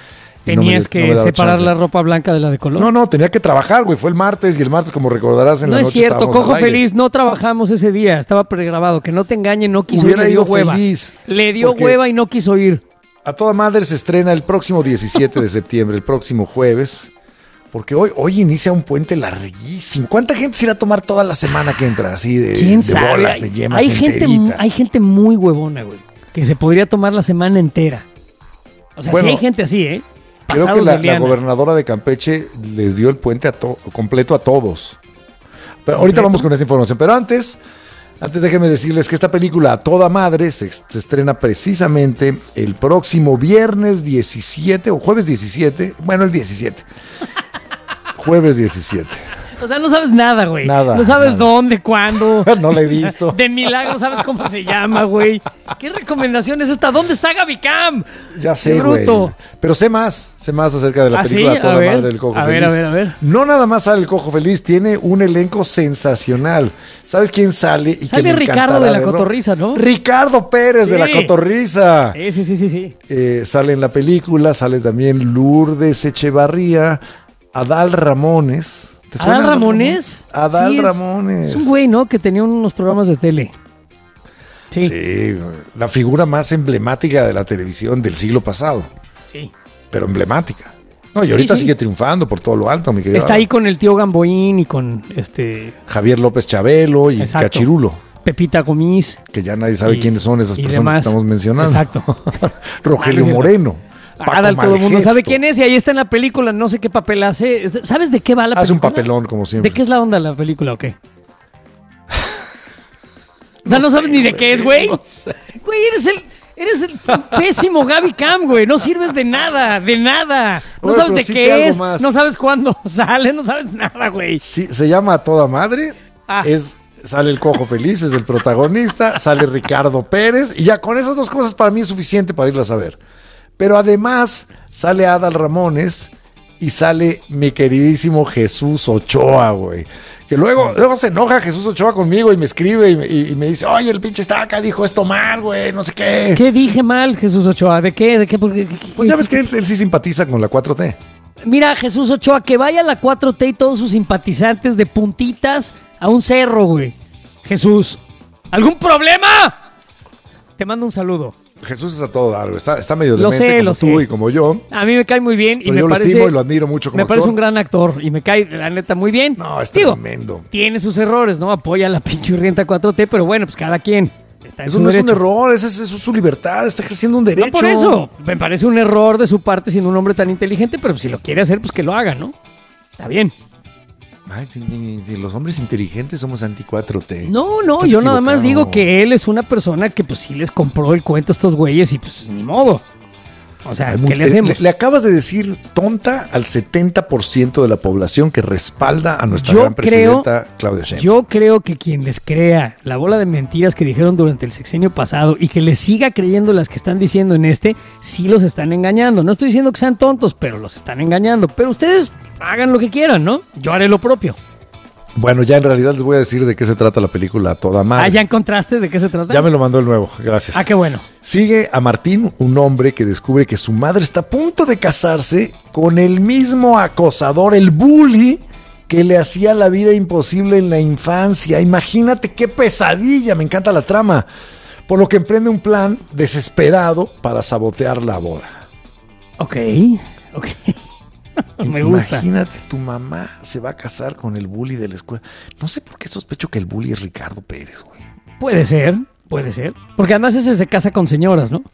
Tenías no me- que no me daba separar chance. la ropa blanca de la de color. No, no, tenía que trabajar, güey. Fue el martes y el martes, como recordarás, en No la es noche cierto, estábamos Cojo al aire. Feliz, no trabajamos ese día, estaba pregrabado. Que no te engañen, no quiso Hubiera ir, le dio ido hueva. feliz, Le dio porque- hueva y no quiso ir. A toda madre se estrena el próximo diecisiete de septiembre, el próximo jueves, porque hoy, hoy inicia un puente larguísimo. ¿Cuánta gente se irá a tomar toda la semana que entra así de, ¿Quién de sabe? bolas, de Hay, yemas hay gente, enterita? hay gente muy huevona, güey, que se podría tomar la semana entera. O sea, Bueno, sí hay gente así, ¿eh? Creo Pasados que la, de la liana. gobernadora de Campeche les dio el puente a to- completo a todos. Pero ahorita ¿Completo? vamos con esta información. Pero antes, antes déjenme decirles que esta película A Toda Madre se, se estrena precisamente el próximo viernes diecisiete o jueves diecisiete. Bueno, el diecisiete. Jueves diecisiete. O sea, no sabes nada, güey. Nada, No sabes nada. dónde, cuándo. No la he visto. De milagro sabes cómo se llama, güey. ¿Qué recomendación es esta? ¿Dónde está Gaby Cam? Ya sé, Qué güey. bruto. Pero sé más, sé más acerca de la ¿Ah, película sí? A Toda A ver, Madre del Cojo a Feliz. ver, a ver, a ver. No nada más sale el Cojo Feliz, tiene un elenco sensacional. ¿Sabes quién sale? Y que Sale me Ricardo encantará de la verlo? Cotorriza, ¿no? Ricardo Pérez de la Sí. Cotorriza. Sí, sí, sí, sí, sí. Eh, sale en la película, sale también Lourdes Echevarría, Adal Ramones. ¿Te suena ¿Adal Ramones? Adal Sí, es- Ramones. Es un güey, ¿no? Que tenía unos programas de tele. Sí. Sí, güey. La figura más emblemática de la televisión del siglo pasado. Sí. Pero emblemática. No, y ahorita Sí, sí. sigue triunfando por todo lo alto, mi querido. Está ahí con el tío Gamboín y con este Javier López Chabelo y Exacto. Cachirulo, Pepita Gomis. que ya nadie sabe Y- quiénes son esas y personas demás. que estamos mencionando. Exacto. Rogelio Ah, no es Moreno. Paco Adal, todo el mundo Malgesto. sabe quién es y ahí está en la película. No sé qué papel hace. ¿Sabes de qué va la Hace un película? papelón, como siempre. ¿De qué es la onda la película o qué? O sea, no, sabes ni de qué es, güey. Güey, eres el, eres el pésimo Gaby Cam, güey. No sirves de nada, de nada. No Bueno, sabes pero de sí sé qué algo es, más. no sabes cuándo sale, no sabes nada, güey. Sí, se llama A Toda Madre. Ah. Es, sale el Cojo Feliz, es el protagonista. Sale Ricardo Pérez. Y ya con esas dos cosas para mí es suficiente para irlas a ver. Pero además sale Adal Ramones y sale mi queridísimo Jesús Ochoa, güey. Que luego, luego se enoja Jesús Ochoa conmigo y me escribe y me, y- y me dice, oye, el pinche Estaca dijo esto mal, güey, no sé qué. ¿Qué dije mal, Jesús Ochoa? ¿De qué? ¿De qué? ¿Por qué? ¿Qué- qué- Pues ya ves que él, él sí simpatiza con la cuatro T. Mira, Jesús Ochoa, que vaya a la cuatro T y todos sus simpatizantes de puntitas a un cerro, güey. Jesús, ¿algún problema? Te mando un saludo. Jesús es a todo dar, güey. Está, está medio Lo demente sé, como lo tú sé. y como yo. A mí me cae muy bien y Pero me yo lo parece estimo y lo admiro mucho como me parece actor. un gran actor y me cae, la neta, muy bien. No, es Digo, tremendo. tiene sus errores, ¿no? Apoya a la pinchurrienta cuatro T, pero bueno, pues cada quien está en Eso su no es un derecho. error, esa es, eso es su libertad, está ejerciendo un derecho. No, por eso, me parece un error de su parte siendo un hombre tan inteligente, pero si lo quiere hacer, pues que lo haga, ¿no? Está bien. Ay, sí, sí, sí, los hombres inteligentes somos anti cuatro T. No, no, Estás yo nada más equivocado. digo que él es una persona que pues sí les compró el cuento a estos güeyes y pues ni modo. O sea, Hay muy- ¿qué le eh, hacemos? Le, le acabas de decir tonta al setenta por ciento de la población que respalda a nuestra Yo gran creo- presidenta Claudia Sheinbaum. Yo creo que quien les crea la bola de mentiras que dijeron durante el sexenio pasado y que les siga creyendo las que están diciendo en este, sí los están engañando. No estoy diciendo que sean tontos, pero los están engañando. Pero ustedes hagan lo que quieran, ¿no? Yo haré lo propio. Bueno, ya en realidad les voy a decir de qué se trata la película A Toda Madre. Ah, ¿ya encontraste de qué se trata? Ya me lo mandó el nuevo, gracias. Ah, qué bueno. Sigue a Martín, un hombre que descubre que su madre está a punto de casarse con el mismo acosador, el bully, que le hacía la vida imposible en la infancia. Imagínate qué pesadilla, me encanta la trama. Por lo que emprende un plan desesperado para sabotear la boda. Ok, ok. Me gusta. Imagínate, tu mamá se va a casar con el bully de la escuela. No sé por qué sospecho que el bully es Ricardo Pérez, güey. Puede ser, puede ser. Porque además ese se casa con señoras, ¿no?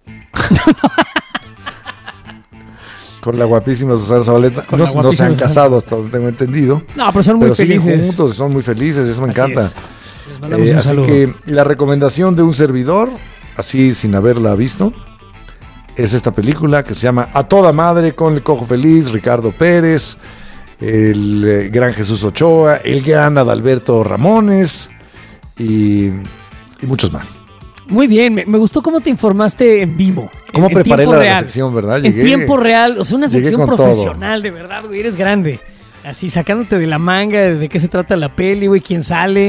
Con la guapísima Susana Zabaleta. Con No, la no se guapísima han Susana. casado hasta donde tengo entendido. No, pero son muy pero siguen felices. juntos, son muy felices, eso me Así encanta. es. Les mandamos Eh, un así saludo. que la recomendación de un servidor, así sin haberla visto, es esta película que se llama A Toda Madre con el Cojo Feliz, Ricardo Pérez, el eh, gran Jesús Ochoa, el gran Adalberto Ramones y, y muchos más. Muy bien, me, me gustó cómo te informaste en vivo. ¿Cómo en, en preparé tiempo la, la real. sección, verdad? En Llegué- tiempo real, o sea, una llegué sección con profesional, de verdad, güey, eres grande. Así, sacándote de la manga de, de qué se trata la peli, güey, quién sale.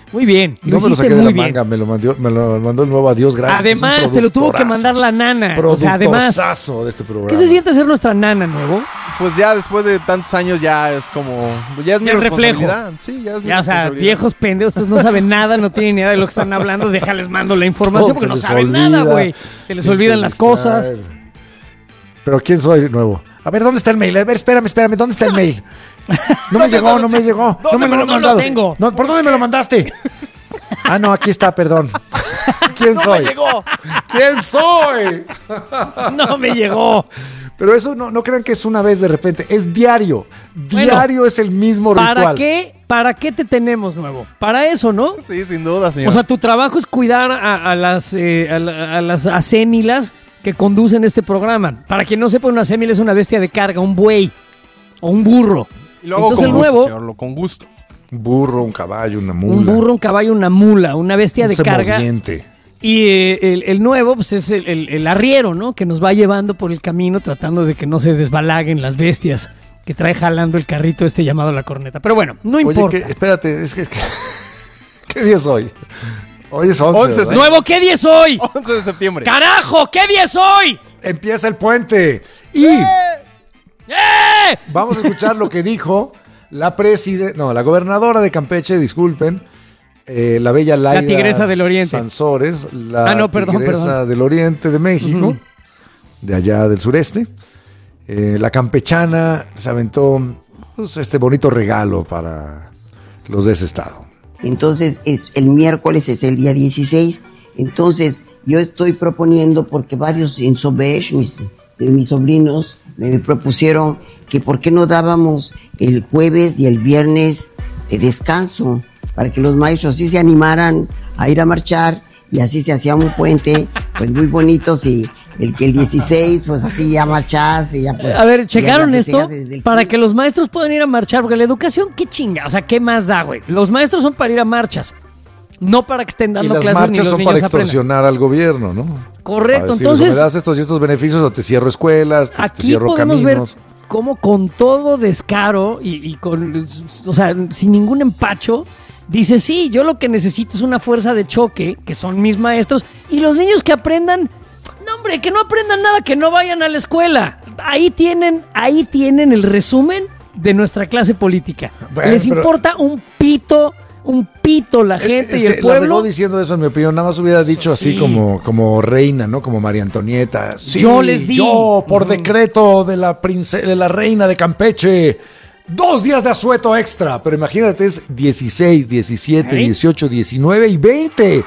Muy bien. No lo me lo saqué de muy la bien. manga, me lo, mandó, me lo mandó el nuevo Adiós, gracias. Además, te lo tuvo que mandar la nana. O sea, además. De este programa. ¿Qué se siente ser nuestra nana, Nuevo? Pues ya después de tantos años ya es como... Ya es mi Ya el reflejo. responsabilidad. Sí, ya es mi Ya, o sea, responsabilidad. viejos pendejos, ustedes no saben nada, no tienen ni idea de lo que están hablando. Déjales mando la información Oh, porque se no les saben olvida. nada, güey. Se les Sí, olvidan se las distraen. cosas. Pero ¿quién soy, Nuevo? A ver, ¿dónde está el mail? A ver, espérame, espérame, ¿dónde está el mail? No me llegó, no me llegó. No me lo no han lo mandado. tengo? No, ¿por dónde me lo mandaste? Ah, no, aquí está, perdón. ¿Quién ¡No soy? me llegó! ¿Quién soy? No me llegó. Pero eso no, no crean que es una vez de repente, es diario. Diario Bueno, es el mismo ¿Para ritual. qué, ¿Para qué te tenemos, Nuevo? Para eso, ¿no? Sí, sin duda, señor. O sea, tu trabajo es cuidar a, a las, eh, a, la- a las acémilas que conducen este programa. Para quien no sepa, una acémila es una bestia de carga, un buey o un burro. y luego Entonces con el gusto, nuevo, señor, lo- con gusto. Un burro, un caballo, una mula. un burro, un caballo, una mula, una bestia un de carga. semoviente. Y eh, el, el nuevo, pues es el, el- el arriero, ¿no? Que nos va llevando por el camino tratando de que no se desbalaguen las bestias que trae jalando el carrito este llamado la corneta. Pero bueno, no Oye, importa. que- espérate, es que... es que- ¿Qué día es hoy? Hoy es once. once, ¿verdad? Nuevo, ¿qué día es hoy? once de septiembre. ¡Carajo! ¿Qué día es hoy? Empieza el puente. Y ¡Eh! vamos a escuchar lo que dijo la presidenta, no, la gobernadora de Campeche, disculpen, eh, la bella Laida tigresa del Oriente. Sansores, la Ah, no, perdón, tigresa perdón. del Oriente de México, Ujú. de allá del sureste. Eh, la campechana se aventó pues, este bonito regalo para los de ese estado. Entonces, es, el miércoles es el día dieciséis. Entonces, yo estoy proponiendo, porque varios en Sobesh, mis, de mis sobrinos, me propusieron que por qué no dábamos el jueves y el viernes de descanso, para que los maestros sí se animaran a ir a marchar, y así se hacía un puente, pues muy bonito, si el que el dieciséis, pues así ya marchase, ya pues... A ver, ya ¿checaron la esto? festejas desde el Para que los maestros puedan ir a marchar, porque la educación, qué chinga, o sea, ¿qué más da, güey? Los maestros son para ir a marchas, no para que estén Y dando las clases ni marchas los son niños para aprendan. extorsionar al gobierno, ¿no? Correcto, Para decirles, entonces- o me das estos y estos beneficios o te cierro escuelas, te, te Aquí cierro podemos caminos. ver cómo con todo descaro y, y con, o sea, sin ningún empacho, dice, sí, yo lo que necesito es una fuerza de choque, que son mis maestros, y los niños que aprendan, no hombre, que no aprendan nada, que no vayan a la escuela. Ahí tienen, ahí tienen el resumen de nuestra clase política. Bueno, Les pero- importa un pito, un pito la gente Es y que el la regó pueblo. diciendo eso, en mi opinión, nada más hubiera dicho así sí. como, como reina, ¿no? Como María Antonieta. Sí, Yo les di. Yo, por decreto de la, prince- de la reina de Campeche, dos días de asueto extra. Pero imagínate, es dieciséis, diecisiete, ¿Eh? dieciocho, diecinueve y veinte.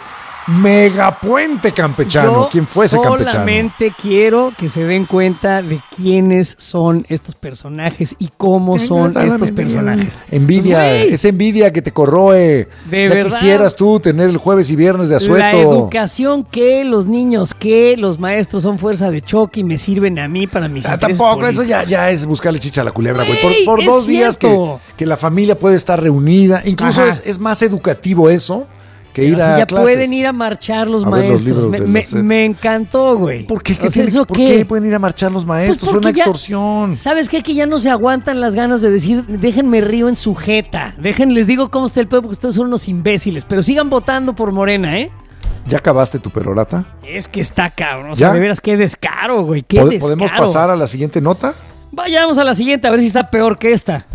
Megapuente campechano. Yo ¿Quién fue ese campechano? solamente quiero que se den cuenta de quiénes son estos personajes y cómo son estos personajes. Envidia, Pues, güey, es envidia que te corroe. De ya verdad. quisieras tú tener el jueves y viernes de asueto. la educación que los niños que los maestros son fuerza de choque y me sirven a mí para mis Ah, intereses tampoco, eso políticos. ya, ya es buscarle chicha a la culebra, güey. Güey, Por, por es dos días que, cierto. que la familia puede estar reunida. Incluso Ajá. es, es más educativo eso que ir Así a ya clases. pueden ir a marchar los A ver los maestros. libros me, de me- la SEP. me encantó, güey. ¿Por qué? ¿Qué O sea, tiene- ¿eso ¿Por qué? qué pueden ir a marchar los maestros? Pues Suena porque ya- extorsión. ¿Sabes qué? Que ya no se aguantan las ganas de decir, déjenme río en su jeta. Dejen, les digo cómo está el pedo porque ustedes son unos imbéciles. Pero sigan votando por Morena, ¿eh? ¿Ya acabaste tu perorata? Es que está cabrón. O sea, ¿Ya? de veras, qué descaro, güey. Qué ¿Pod- descaro. ¿Podemos pasar a la siguiente nota? Vayamos a la siguiente a ver si está peor que esta.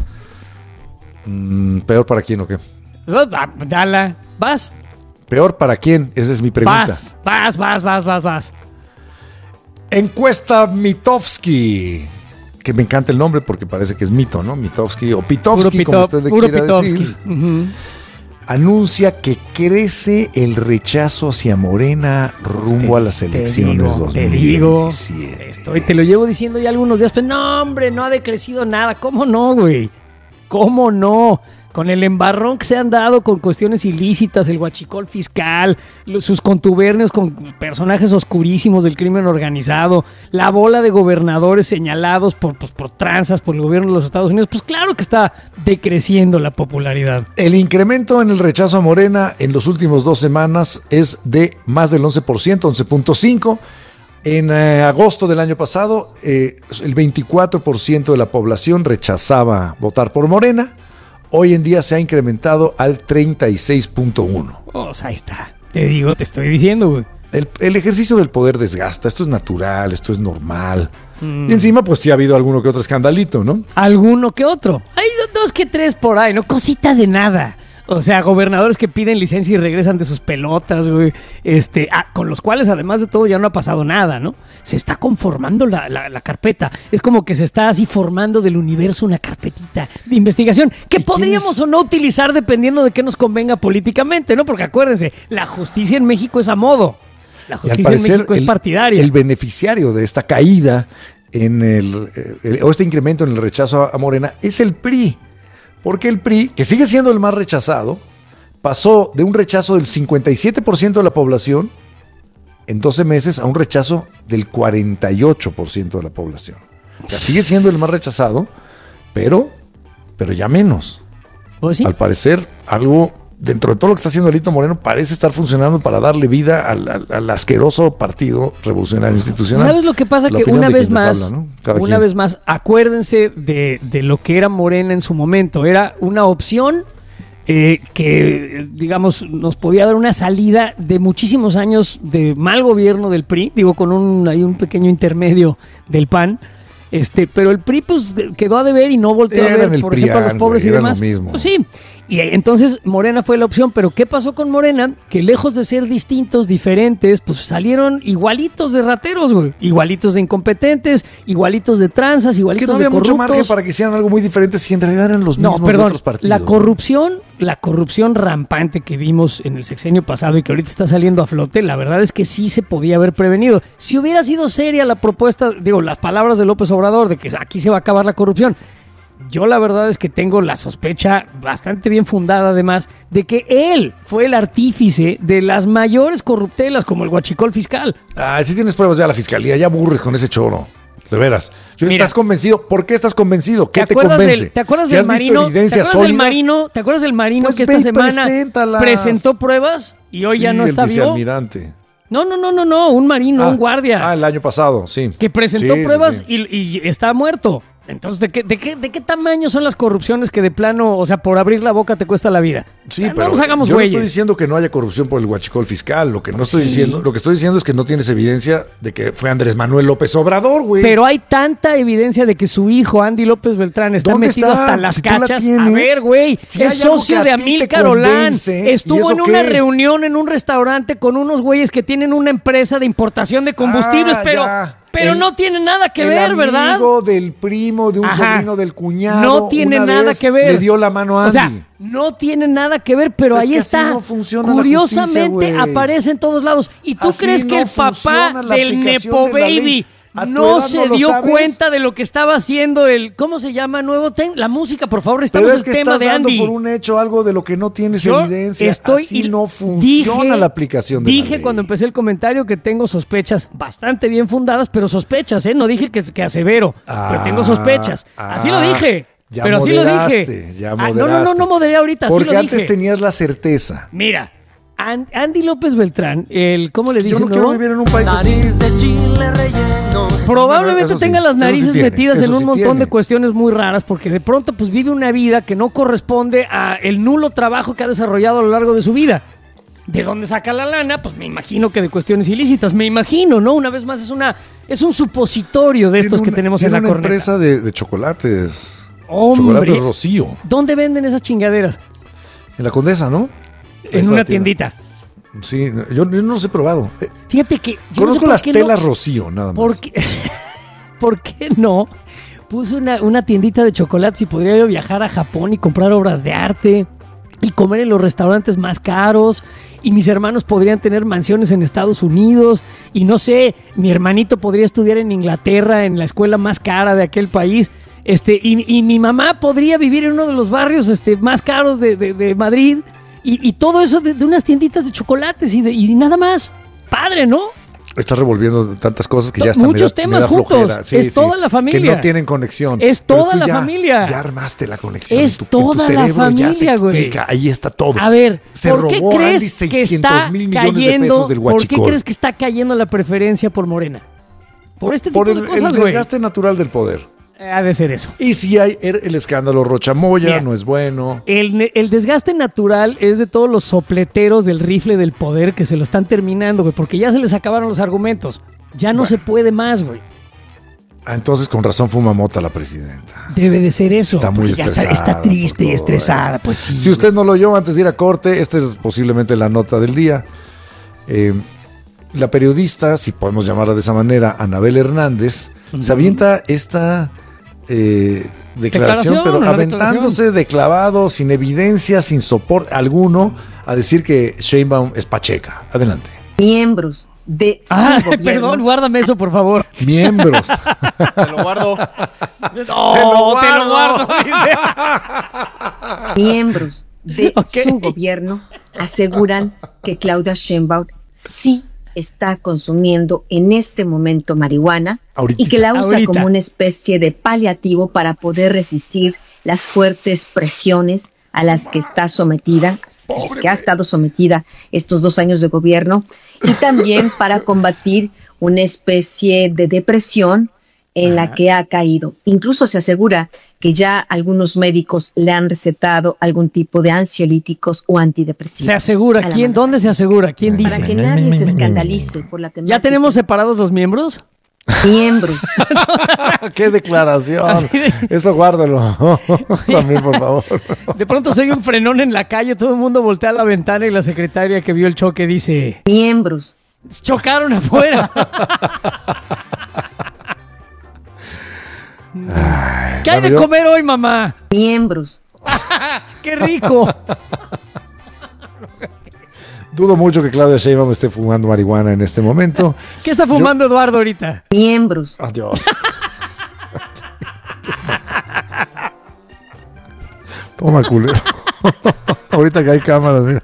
Mm, ¿Peor para quién o qué? Ah, Dala. ¿Vas? ¿Peor para quién? Esa es mi pregunta. Vas, vas, vas, vas, vas, vas. Encuesta Mitofsky. Que me encanta el nombre porque parece que es mito, ¿no? Mitofsky o Pitovsky, Puro como Pito- usted le puro quiera Pitovsky. decir. Ujú. Anuncia que crece el rechazo hacia Morena rumbo a las elecciones digo, dos te mil digo. veintisiete. Estoy, te lo llevo diciendo ya algunos días, pero no, hombre, no ha decrecido nada. ¿Cómo no, güey? ¿Cómo no? Con el embarrón que se han dado con cuestiones ilícitas, el huachicol fiscal, los- sus contubernios con personajes oscurísimos del crimen organizado, la bola de gobernadores señalados por, pues, por tranzas por el gobierno de los Estados Unidos, pues claro que está decreciendo la popularidad. El incremento en el rechazo a Morena en las últimas dos semanas es de más del once por ciento, once punto cinco por ciento. En eh, agosto del año pasado, eh, el veinticuatro por ciento de la población rechazaba votar por Morena. hoy en día se ha incrementado al treinta y seis punto uno. Oh, ahí está. Te digo, te estoy diciendo, güey. El, el ejercicio del poder desgasta, esto es natural, esto es normal. Mm. Y encima, pues sí ha habido alguno que otro escandalito, ¿no? Alguno que otro. Hay dos que tres por ahí, no cosita de nada. O sea, gobernadores que piden licencia y regresan de sus pelotas, güey. Este, ah, con los cuales, además de todo, ya no ha pasado nada, ¿no? Se está conformando la, la, la carpeta. Es como que se está así formando del universo una carpetita de investigación que podríamos es? o no utilizar dependiendo de qué nos convenga políticamente, ¿no? Porque acuérdense, la justicia en México es a modo. La justicia en México es el, partidaria. El beneficiario de esta caída en el, el, o este incremento en el rechazo a, a Morena es el P R I. Porque el P R I, que sigue siendo el más rechazado, pasó de un rechazo del cincuenta y siete por ciento de la población en doce meses a un rechazo del cuarenta y ocho por ciento de la población. O sea, sigue siendo el más rechazado, pero, pero ya menos. ¿Oh, sí? Al parecer, algo dentro de todo lo que está haciendo Alito Moreno parece estar funcionando para darle vida al, al, al asqueroso Partido Revolucionario Institucional. ¿Sabes lo que pasa? La Que una vez más, habla, ¿no? una quien. vez más, acuérdense de, de lo que era Morena en su momento. Era una opción eh, que, digamos, nos podía dar una salida de muchísimos años de mal gobierno del P R I, digo, con un, hay un pequeño intermedio del P A N. Este, pero el P R I pues quedó a deber y no volteó Eran a ver, por ejemplo, a los pobres güey, y demás. Lo mismo. Pues sí, y entonces Morena fue la opción, pero ¿qué pasó con Morena? Que lejos de ser distintos, diferentes, pues salieron igualitos de rateros, güey, igualitos de incompetentes, igualitos de tranzas, igualitos que no de había corruptos. mucho margen para que hicieran algo muy diferente si en realidad eran los mismos no, perdón, de otros partidos. La corrupción, la corrupción rampante que vimos en el sexenio pasado y que ahorita está saliendo a flote, la verdad es que sí se podía haber prevenido. Si hubiera sido seria la propuesta, digo, las palabras de López Obrador de que aquí se va a acabar la corrupción, yo la verdad es que tengo la sospecha bastante bien fundada además de que él fue el artífice de las mayores corruptelas como el huachicol fiscal. Ah, si tienes pruebas ya la fiscalía, ya aburres con ese choro. De veras. Mira, ¿estás convencido? ¿Por qué estás convencido? ¿Qué te, ¿Te convence? Del, ¿Te acuerdas si del has Marino? visto ¿Te acuerdas sólidas? del Marino? ¿Te acuerdas del Marino pues que esta semana preséntalas. presentó pruebas y hoy sí, ya no está el vivo? Vicealmirante. No, no, no, no, no, un marino, ah, un guardia. Ah, el año pasado, sí. Que presentó sí, pruebas sí, sí. Y, y está muerto. Entonces, ¿de qué, de, qué, ¿de qué tamaño son las corrupciones que de plano, o sea, por abrir la boca te cuesta la vida? Sí, no pero nos hagamos yo güeyes. no estoy diciendo que no haya corrupción por el huachicol fiscal. Lo que no estoy Sí. diciendo, lo que estoy diciendo es que no tienes evidencia de que fue Andrés Manuel López Obrador, güey. Pero hay tanta evidencia de que su hijo, Andy López Beltrán, está ¿Dónde metido está? hasta las Si tú la cachas. tienes, A ver, güey, si es hay algo socio que de a ti te Amílcar Olán. convence, ¿y Estuvo eso en una qué? reunión en un restaurante con unos güeyes que tienen una empresa de importación de combustibles, Ah, pero... ya. Pero El- no tiene nada que el ver, ¿verdad? amigo del primo, de un Ajá. sobrino del cuñado. No tiene una nada vez que ver. Le dio la mano a Andy. O sea, no tiene nada que ver, pero Es ahí que así está. no funciona la Curiosamente justicia, güey. aparece en todos lados. ¿Y tú Así crees que no el papá funciona la del aplicación Nepo de la ley. Baby ¿A tu no edad se no lo dio sabes? cuenta de lo que estaba haciendo el... ¿Cómo se llama? Nuevo ten La música, por favor, Pero necesitamos es el que tema estás de dando Andy. por un hecho algo de lo que no tienes Yo evidencia. estoy Así y no funciona dije- la aplicación de la Dije ley. cuando empecé el comentario que tengo sospechas bastante bien fundadas, pero sospechas, ¿eh? No dije que, que asevero, pero tengo sospechas. Así lo ah, dije, ya pero así lo moderaste, dije. ya Ah, no, no, no, moderaste. no moderé ahorita, así Porque lo antes dije. tenías la certeza. Mira, An- Andy López Beltrán, el ¿cómo le Yo dicen? no quiero vivir en un país así. Probablemente Eso sí, tenga las eso sí narices tiene, metidas en eso un sí montón tiene. de cuestiones muy raras, porque de pronto pues vive una vida que no corresponde a el nulo trabajo que ha desarrollado a lo largo de su vida. ¿De dónde saca la lana? Pues me imagino que de cuestiones ilícitas. Me imagino, ¿no? Una vez más es una es un supositorio de estos Tiene que una- tenemos en tiene la una corneta. empresa de, de chocolates. Hombre, Chocolates Rocío. ¿dónde venden esas chingaderas? En la Condesa, ¿no? En Esa una tienda. tiendita. Sí, yo, yo no los he probado. Eh, Fíjate que yo no sé Conozco por las qué no- telas Rocío, nada más. ¿Por qué, ¿Por qué no puse una, una tiendita de chocolates y podría yo viajar a Japón y comprar obras de arte y comer en los restaurantes más caros? Y mis hermanos podrían tener mansiones en Estados Unidos y no sé, mi hermanito podría estudiar en Inglaterra en la escuela más cara de aquel país. Este, y, y mi mamá podría vivir en uno de los barrios este, más caros de, de- de Madrid y, y todo eso de, de unas tienditas de chocolates y, de, y nada más. Padre, ¿no? Estás revolviendo tantas cosas que ya están. Muchos me da- me temas da juntos. flojera. Sí, Es sí, toda la familia. Que no tienen conexión. Es Pero toda tú la ya- familia. Ya armaste la conexión. Es en tu, en tu toda la cerebro ya se familia, güey. explica. Ahí está todo. A ver, se ¿por qué robó Andy crees que seiscientos está mil millones de cayendo? pesos del ¿Por qué huachicol. crees que está cayendo la preferencia por Morena? Por este tipo Por el, de el cosas, güey. desgaste natural del poder. Ha de ser eso. Y si hay el, el escándalo Rochamoya, Mira, no es bueno. El, el desgaste natural es de todos los sopleteros del rifle del poder que se lo están terminando, güey, porque ya se les acabaron los argumentos. Ya no bueno. se puede más, güey. Ah, entonces con razón fuma mota la presidenta. Debe de ser eso. Está muy estresada. Está, está triste y estresada, esto. Pues sí. Si usted no lo oyó antes de ir a corte, esta es posiblemente la nota del día. Eh, la periodista, si podemos llamarla de esa manera, Anabel Hernández, uh-huh. se avienta esta eh, declaración, declaración, pero aventándose de clavado, sin evidencia, sin soporte alguno, a decir que Sheinbaum es pacheca. Adelante. Miembros de su ah, gobierno. Perdón, guárdame eso, por favor. Miembros. Te lo guardo. No, te lo guardo. Te lo guardo dice. Miembros de okay. su gobierno aseguran que Claudia Sheinbaum sí está consumiendo en este momento marihuana Ahorita. y que la usa Ahorita. como una especie de paliativo para poder resistir las fuertes presiones a las que está sometida, a las que ha estado sometida estos dos años de gobierno, y también para combatir una especie de depresión en la que ha caído. Incluso se asegura que ya algunos médicos le han recetado algún tipo de ansiolíticos o antidepresivos. ¿Se asegura? ¿Quién? ¿Dónde se asegura? ¿Quién dice? Para que nadie se escandalice por la temática. ¿Ya tenemos separados los miembros? Miembros. ¡Qué declaración! De... Eso guárdalo. También, por favor. De pronto soy un frenón en la calle, todo el mundo voltea a la ventana y la secretaria que vio el choque dice... Miembros. Chocaron afuera. Ay, ¿Qué hay de yo... comer hoy, mamá? Miembros. ¡Qué rico! Dudo mucho que Claudia Sheinbaum esté fumando marihuana en este momento. ¿Qué está fumando yo... Eduardo ahorita? Miembros. Adiós. Toma, culero. Ahorita que hay cámaras, mira.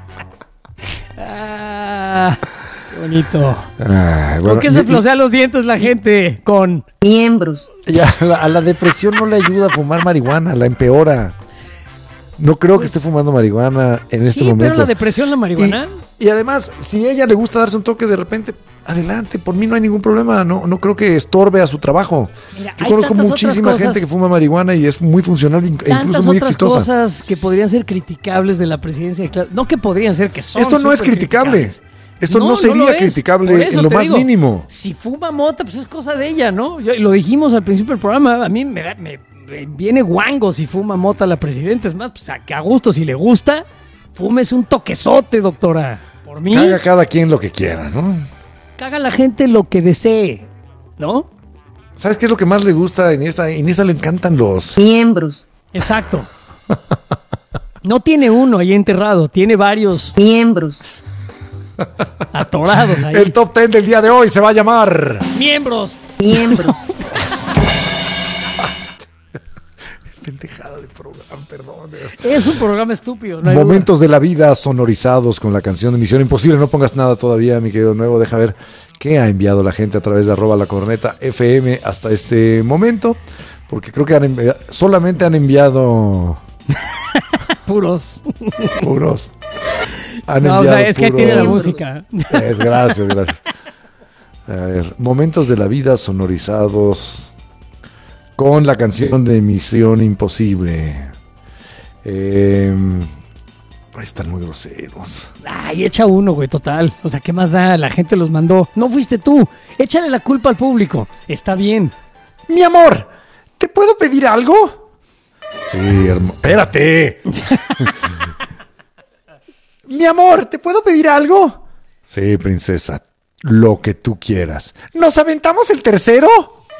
Ah, qué bonito. Ay, bueno, ¿Por qué se flosea los dientes la gente con miembros? Ya, a la, a la depresión no le ayuda a fumar marihuana, la empeora. No creo pues, que esté fumando marihuana en este sí, momento. Sí, pero la depresión, la marihuana. Y, y además, si a ella le gusta darse un toque de repente, adelante, por mí no hay ningún problema. No, no creo que estorbe a su trabajo. Mira, yo conozco muchísima cosas, gente que fuma marihuana y es muy funcional e incluso muy otras exitosa. Cosas que podrían ser criticables de la presidencia de Claudia. No que podrían ser, que son. Esto no es criticable. Esto no, no sería no criticable en lo más digo, mínimo. Si fuma mota, pues es cosa de ella, ¿no? Yo, lo dijimos al principio del programa. A mí me da... Me, viene guango si fuma mota la presidenta. Es más, pues a, que a gusto, si le gusta, fumes un toquezote, doctora. Por mí. Caga cada quien lo que quiera, ¿no? Caga la gente lo que desee, ¿no? ¿Sabes qué es lo que más le gusta? En esta, en esta le encantan los miembros. Exacto. No tiene uno ahí enterrado, tiene varios miembros atorados ahí. El top ten del día de hoy se va a llamar Miembros. Miembros. Pendejada de programa, perdón. Es un programa estúpido. No hay Momentos duda. de la vida sonorizados con la canción de Misión Imposible. No pongas nada todavía, mi querido Nuevo. Deja ver qué ha enviado la gente a través de arroba la corneta F M hasta este momento. Porque creo que han enviado, solamente han enviado... Puros. Puros. Han no, enviado o sea, es puros. que tiene la música. Es, gracias, gracias. A ver, momentos de la vida sonorizados con la canción de Misión Imposible. Eh, están muy groseros. Ay, echa uno, güey, total. O sea, ¿qué más da? La gente los mandó. No fuiste tú. Échale la culpa al público. Está bien. Mi amor, ¿te puedo pedir algo? Sí, hermano. Espérate. Mi amor, ¿te puedo pedir algo? Sí, princesa. Lo que tú quieras. ¿Nos aventamos el tercero?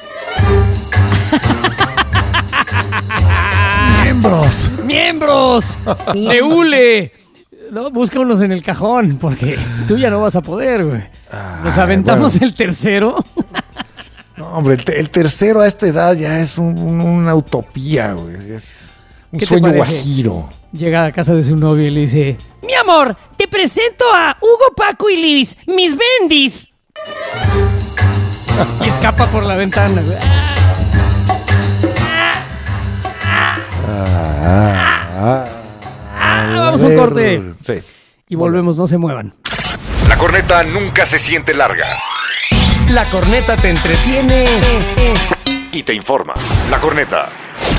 Miembros. Miembros. De hule. No, busca unos en el cajón, porque tú ya no vas a poder, güey. Nos aventamos bueno. el tercero. No, hombre, el, te- el tercero a esta edad ya es un, un, una utopía, güey. Es un sueño guajiro. Llega a casa de su novio y le dice: mi amor, te presento a Hugo, Paco y Liz, mis bendis. Y escapa por la ventana, güey. Ah, ah, ah, vamos a un corte. Sí. Y volvemos, no se muevan. La corneta nunca se siente larga. La corneta te entretiene y te informa. La Corneta.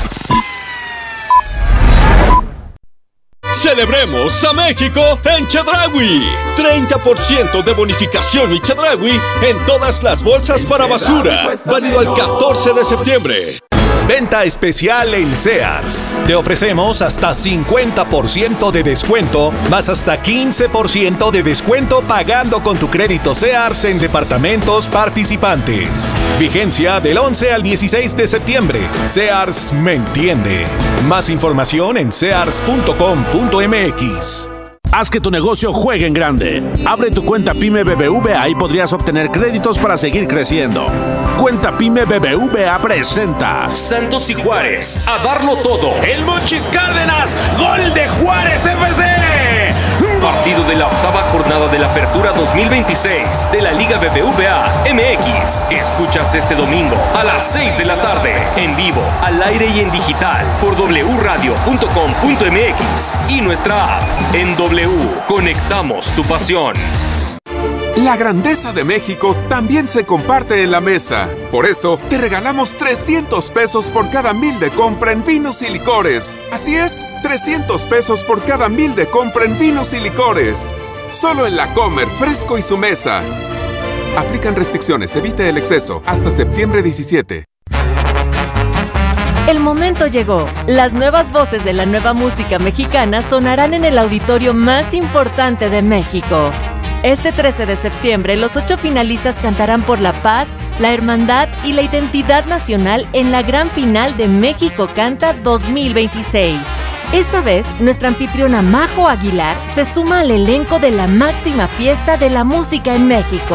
Celebremos a México en Chedraui. treinta por ciento de bonificación y Chedraui en todas las bolsas para basura. Válido el catorce de septiembre. Venta especial en Sears. Te ofrecemos hasta cincuenta por ciento de descuento, más hasta quince por ciento de descuento pagando con tu crédito Sears en departamentos participantes. Vigencia del once al dieciséis de septiembre. Sears me entiende. Más información en sears punto com punto m x. Haz que tu negocio juegue en grande. Abre tu cuenta PYME B B V A y podrías obtener créditos para seguir creciendo. Cuenta PYME B B V A presenta Santos y Juárez, a darlo todo. El Monchis Cárdenas, gol de Juárez F C. Partido de la octava jornada de la Apertura dos mil veintiséis de la Liga B B V A M X. Escuchas este domingo a las seis de la tarde, en vivo, al aire y en digital, por doble u radio punto com punto m x y nuestra app. En W, conectamos tu pasión. La grandeza de México también se comparte en la mesa. Por eso, te regalamos trescientos pesos por cada mil de compra en vinos y licores. Así es, trescientos pesos por cada mil de compra en vinos y licores. Solo en La Comer, Fresco y su mesa. Aplican restricciones, evite el exceso. Hasta septiembre diecisiete. El momento llegó. Las nuevas voces de la nueva música mexicana sonarán en el auditorio más importante de México. Este trece de septiembre, los ocho finalistas cantarán por la paz, la hermandad y la identidad nacional en la gran final de México Canta dos mil veintiséis. Esta vez, nuestra anfitriona Majo Aguilar se suma al elenco de la máxima fiesta de la música en México.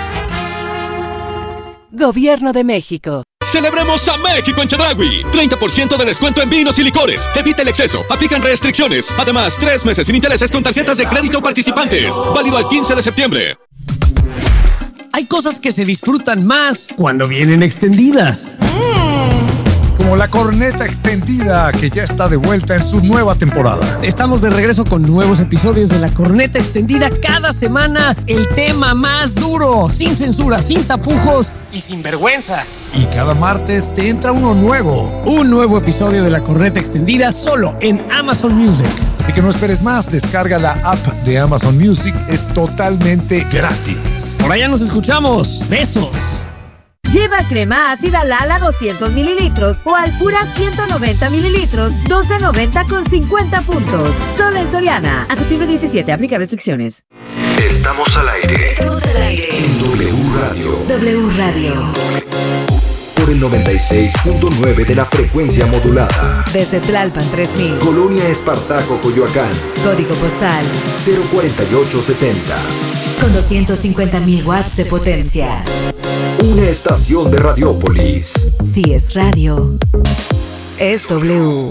Gobierno de México. Celebremos a México en Chedraui. treinta por ciento de descuento en vinos y licores. Evita el exceso. Aplican restricciones. Además, tres meses sin intereses con tarjetas de crédito participantes. Válido al quince de septiembre. Hay cosas que se disfrutan más cuando vienen extendidas. Mm. Como la Corneta Extendida, que ya está de vuelta en su nueva temporada. Estamos de regreso con nuevos episodios de la Corneta Extendida. Cada semana el tema más duro, sin censura, sin tapujos y sin vergüenza. Y cada martes te entra uno nuevo. Un nuevo episodio de la Corneta Extendida solo en Amazon Music. Así que no esperes más, descarga la app de Amazon Music, es totalmente gratis. Por allá nos escuchamos. Besos. Lleva crema ácida Lala doscientos mililitros o Alpura ciento noventa mililitros, doce noventa con cincuenta puntos. Solo en Soriana. A septiembre diecisiete, aplica restricciones. Estamos al aire. Estamos al aire. En W Radio. W Radio. Por el noventa y seis punto nueve de la frecuencia modulada. Desde Tlalpan tres mil. Colonia Espartaco, Coyoacán. Código postal cero cuarenta y ocho setenta. Con doscientos cincuenta mil watts de potencia. Una estación de Radiópolis. Si es radio, es W.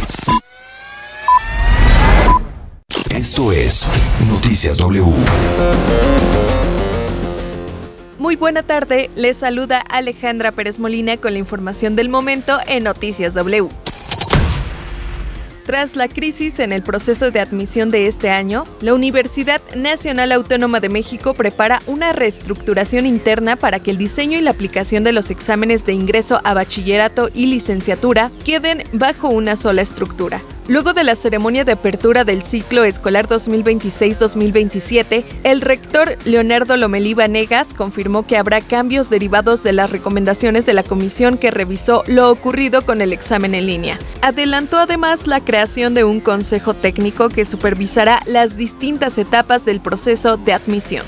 Esto es Noticias W. Muy buena tarde, les saluda Alejandra Pérez Molina con la información del momento en Noticias W. Tras la crisis en el proceso de admisión de este año, la Universidad Nacional Autónoma de México prepara una reestructuración interna para que el diseño y la aplicación de los exámenes de ingreso a bachillerato y licenciatura queden bajo una sola estructura. Luego de la ceremonia de apertura del ciclo escolar dos mil veintiséis dos mil veintisiete, el rector Leonardo Lomelí Vanegas confirmó que habrá cambios derivados de las recomendaciones de la comisión que revisó lo ocurrido con el examen en línea. Adelantó además la creación de un consejo técnico que supervisará las distintas etapas del proceso de admisión.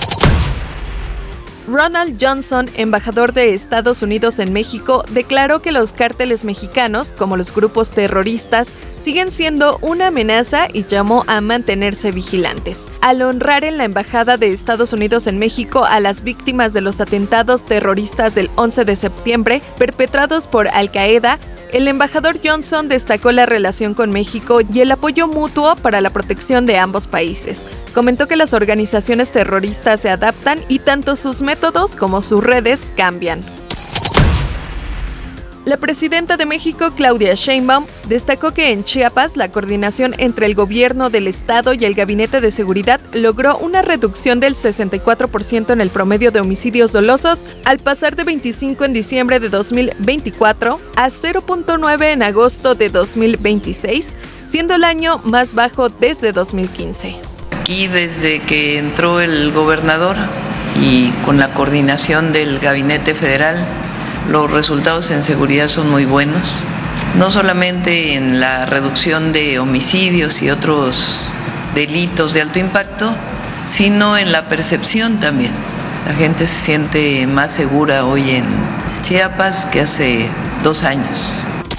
Ronald Johnson, embajador de Estados Unidos en México, declaró que los cárteles mexicanos, como los grupos terroristas, siguen siendo una amenaza y llamó a mantenerse vigilantes. Al honrar en la Embajada de Estados Unidos en México a las víctimas de los atentados terroristas del once de septiembre perpetrados por Al-Qaeda, el embajador Johnson destacó la relación con México y el apoyo mutuo para la protección de ambos países. Comentó que las organizaciones terroristas se adaptan y tanto sus métodos como sus redes cambian. La presidenta de México, Claudia Sheinbaum, destacó que en Chiapas la coordinación entre el gobierno del estado y el Gabinete de Seguridad logró una reducción del sesenta y cuatro por ciento en el promedio de homicidios dolosos al pasar de veinticinco en diciembre de dos mil veinticuatro a cero punto nueve en agosto de dos mil veintiséis, siendo el año más bajo desde dos mil quince. Aquí desde que entró el gobernador y con la coordinación del Gabinete Federal, los resultados en seguridad son muy buenos, no solamente en la reducción de homicidios y otros delitos de alto impacto, sino en la percepción también. La gente se siente más segura hoy en Chiapas que hace dos años.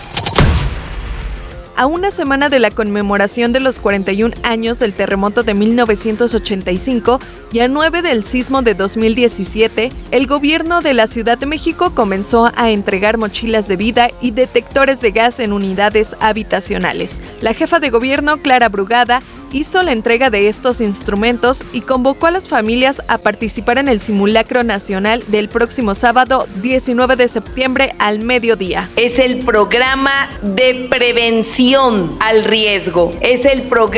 A una semana de la conmemoración de los cuarenta y un años del terremoto de mil novecientos ochenta y cinco y a nueve del sismo de dos mil diecisiete, el gobierno de la Ciudad de México comenzó a entregar mochilas de vida y detectores de gas en unidades habitacionales. La jefa de gobierno, Clara Brugada, hizo la entrega de estos instrumentos y convocó a las familias a participar en el simulacro nacional del próximo sábado diecinueve de septiembre al mediodía. Es el programa de prevención al riesgo. Es el programa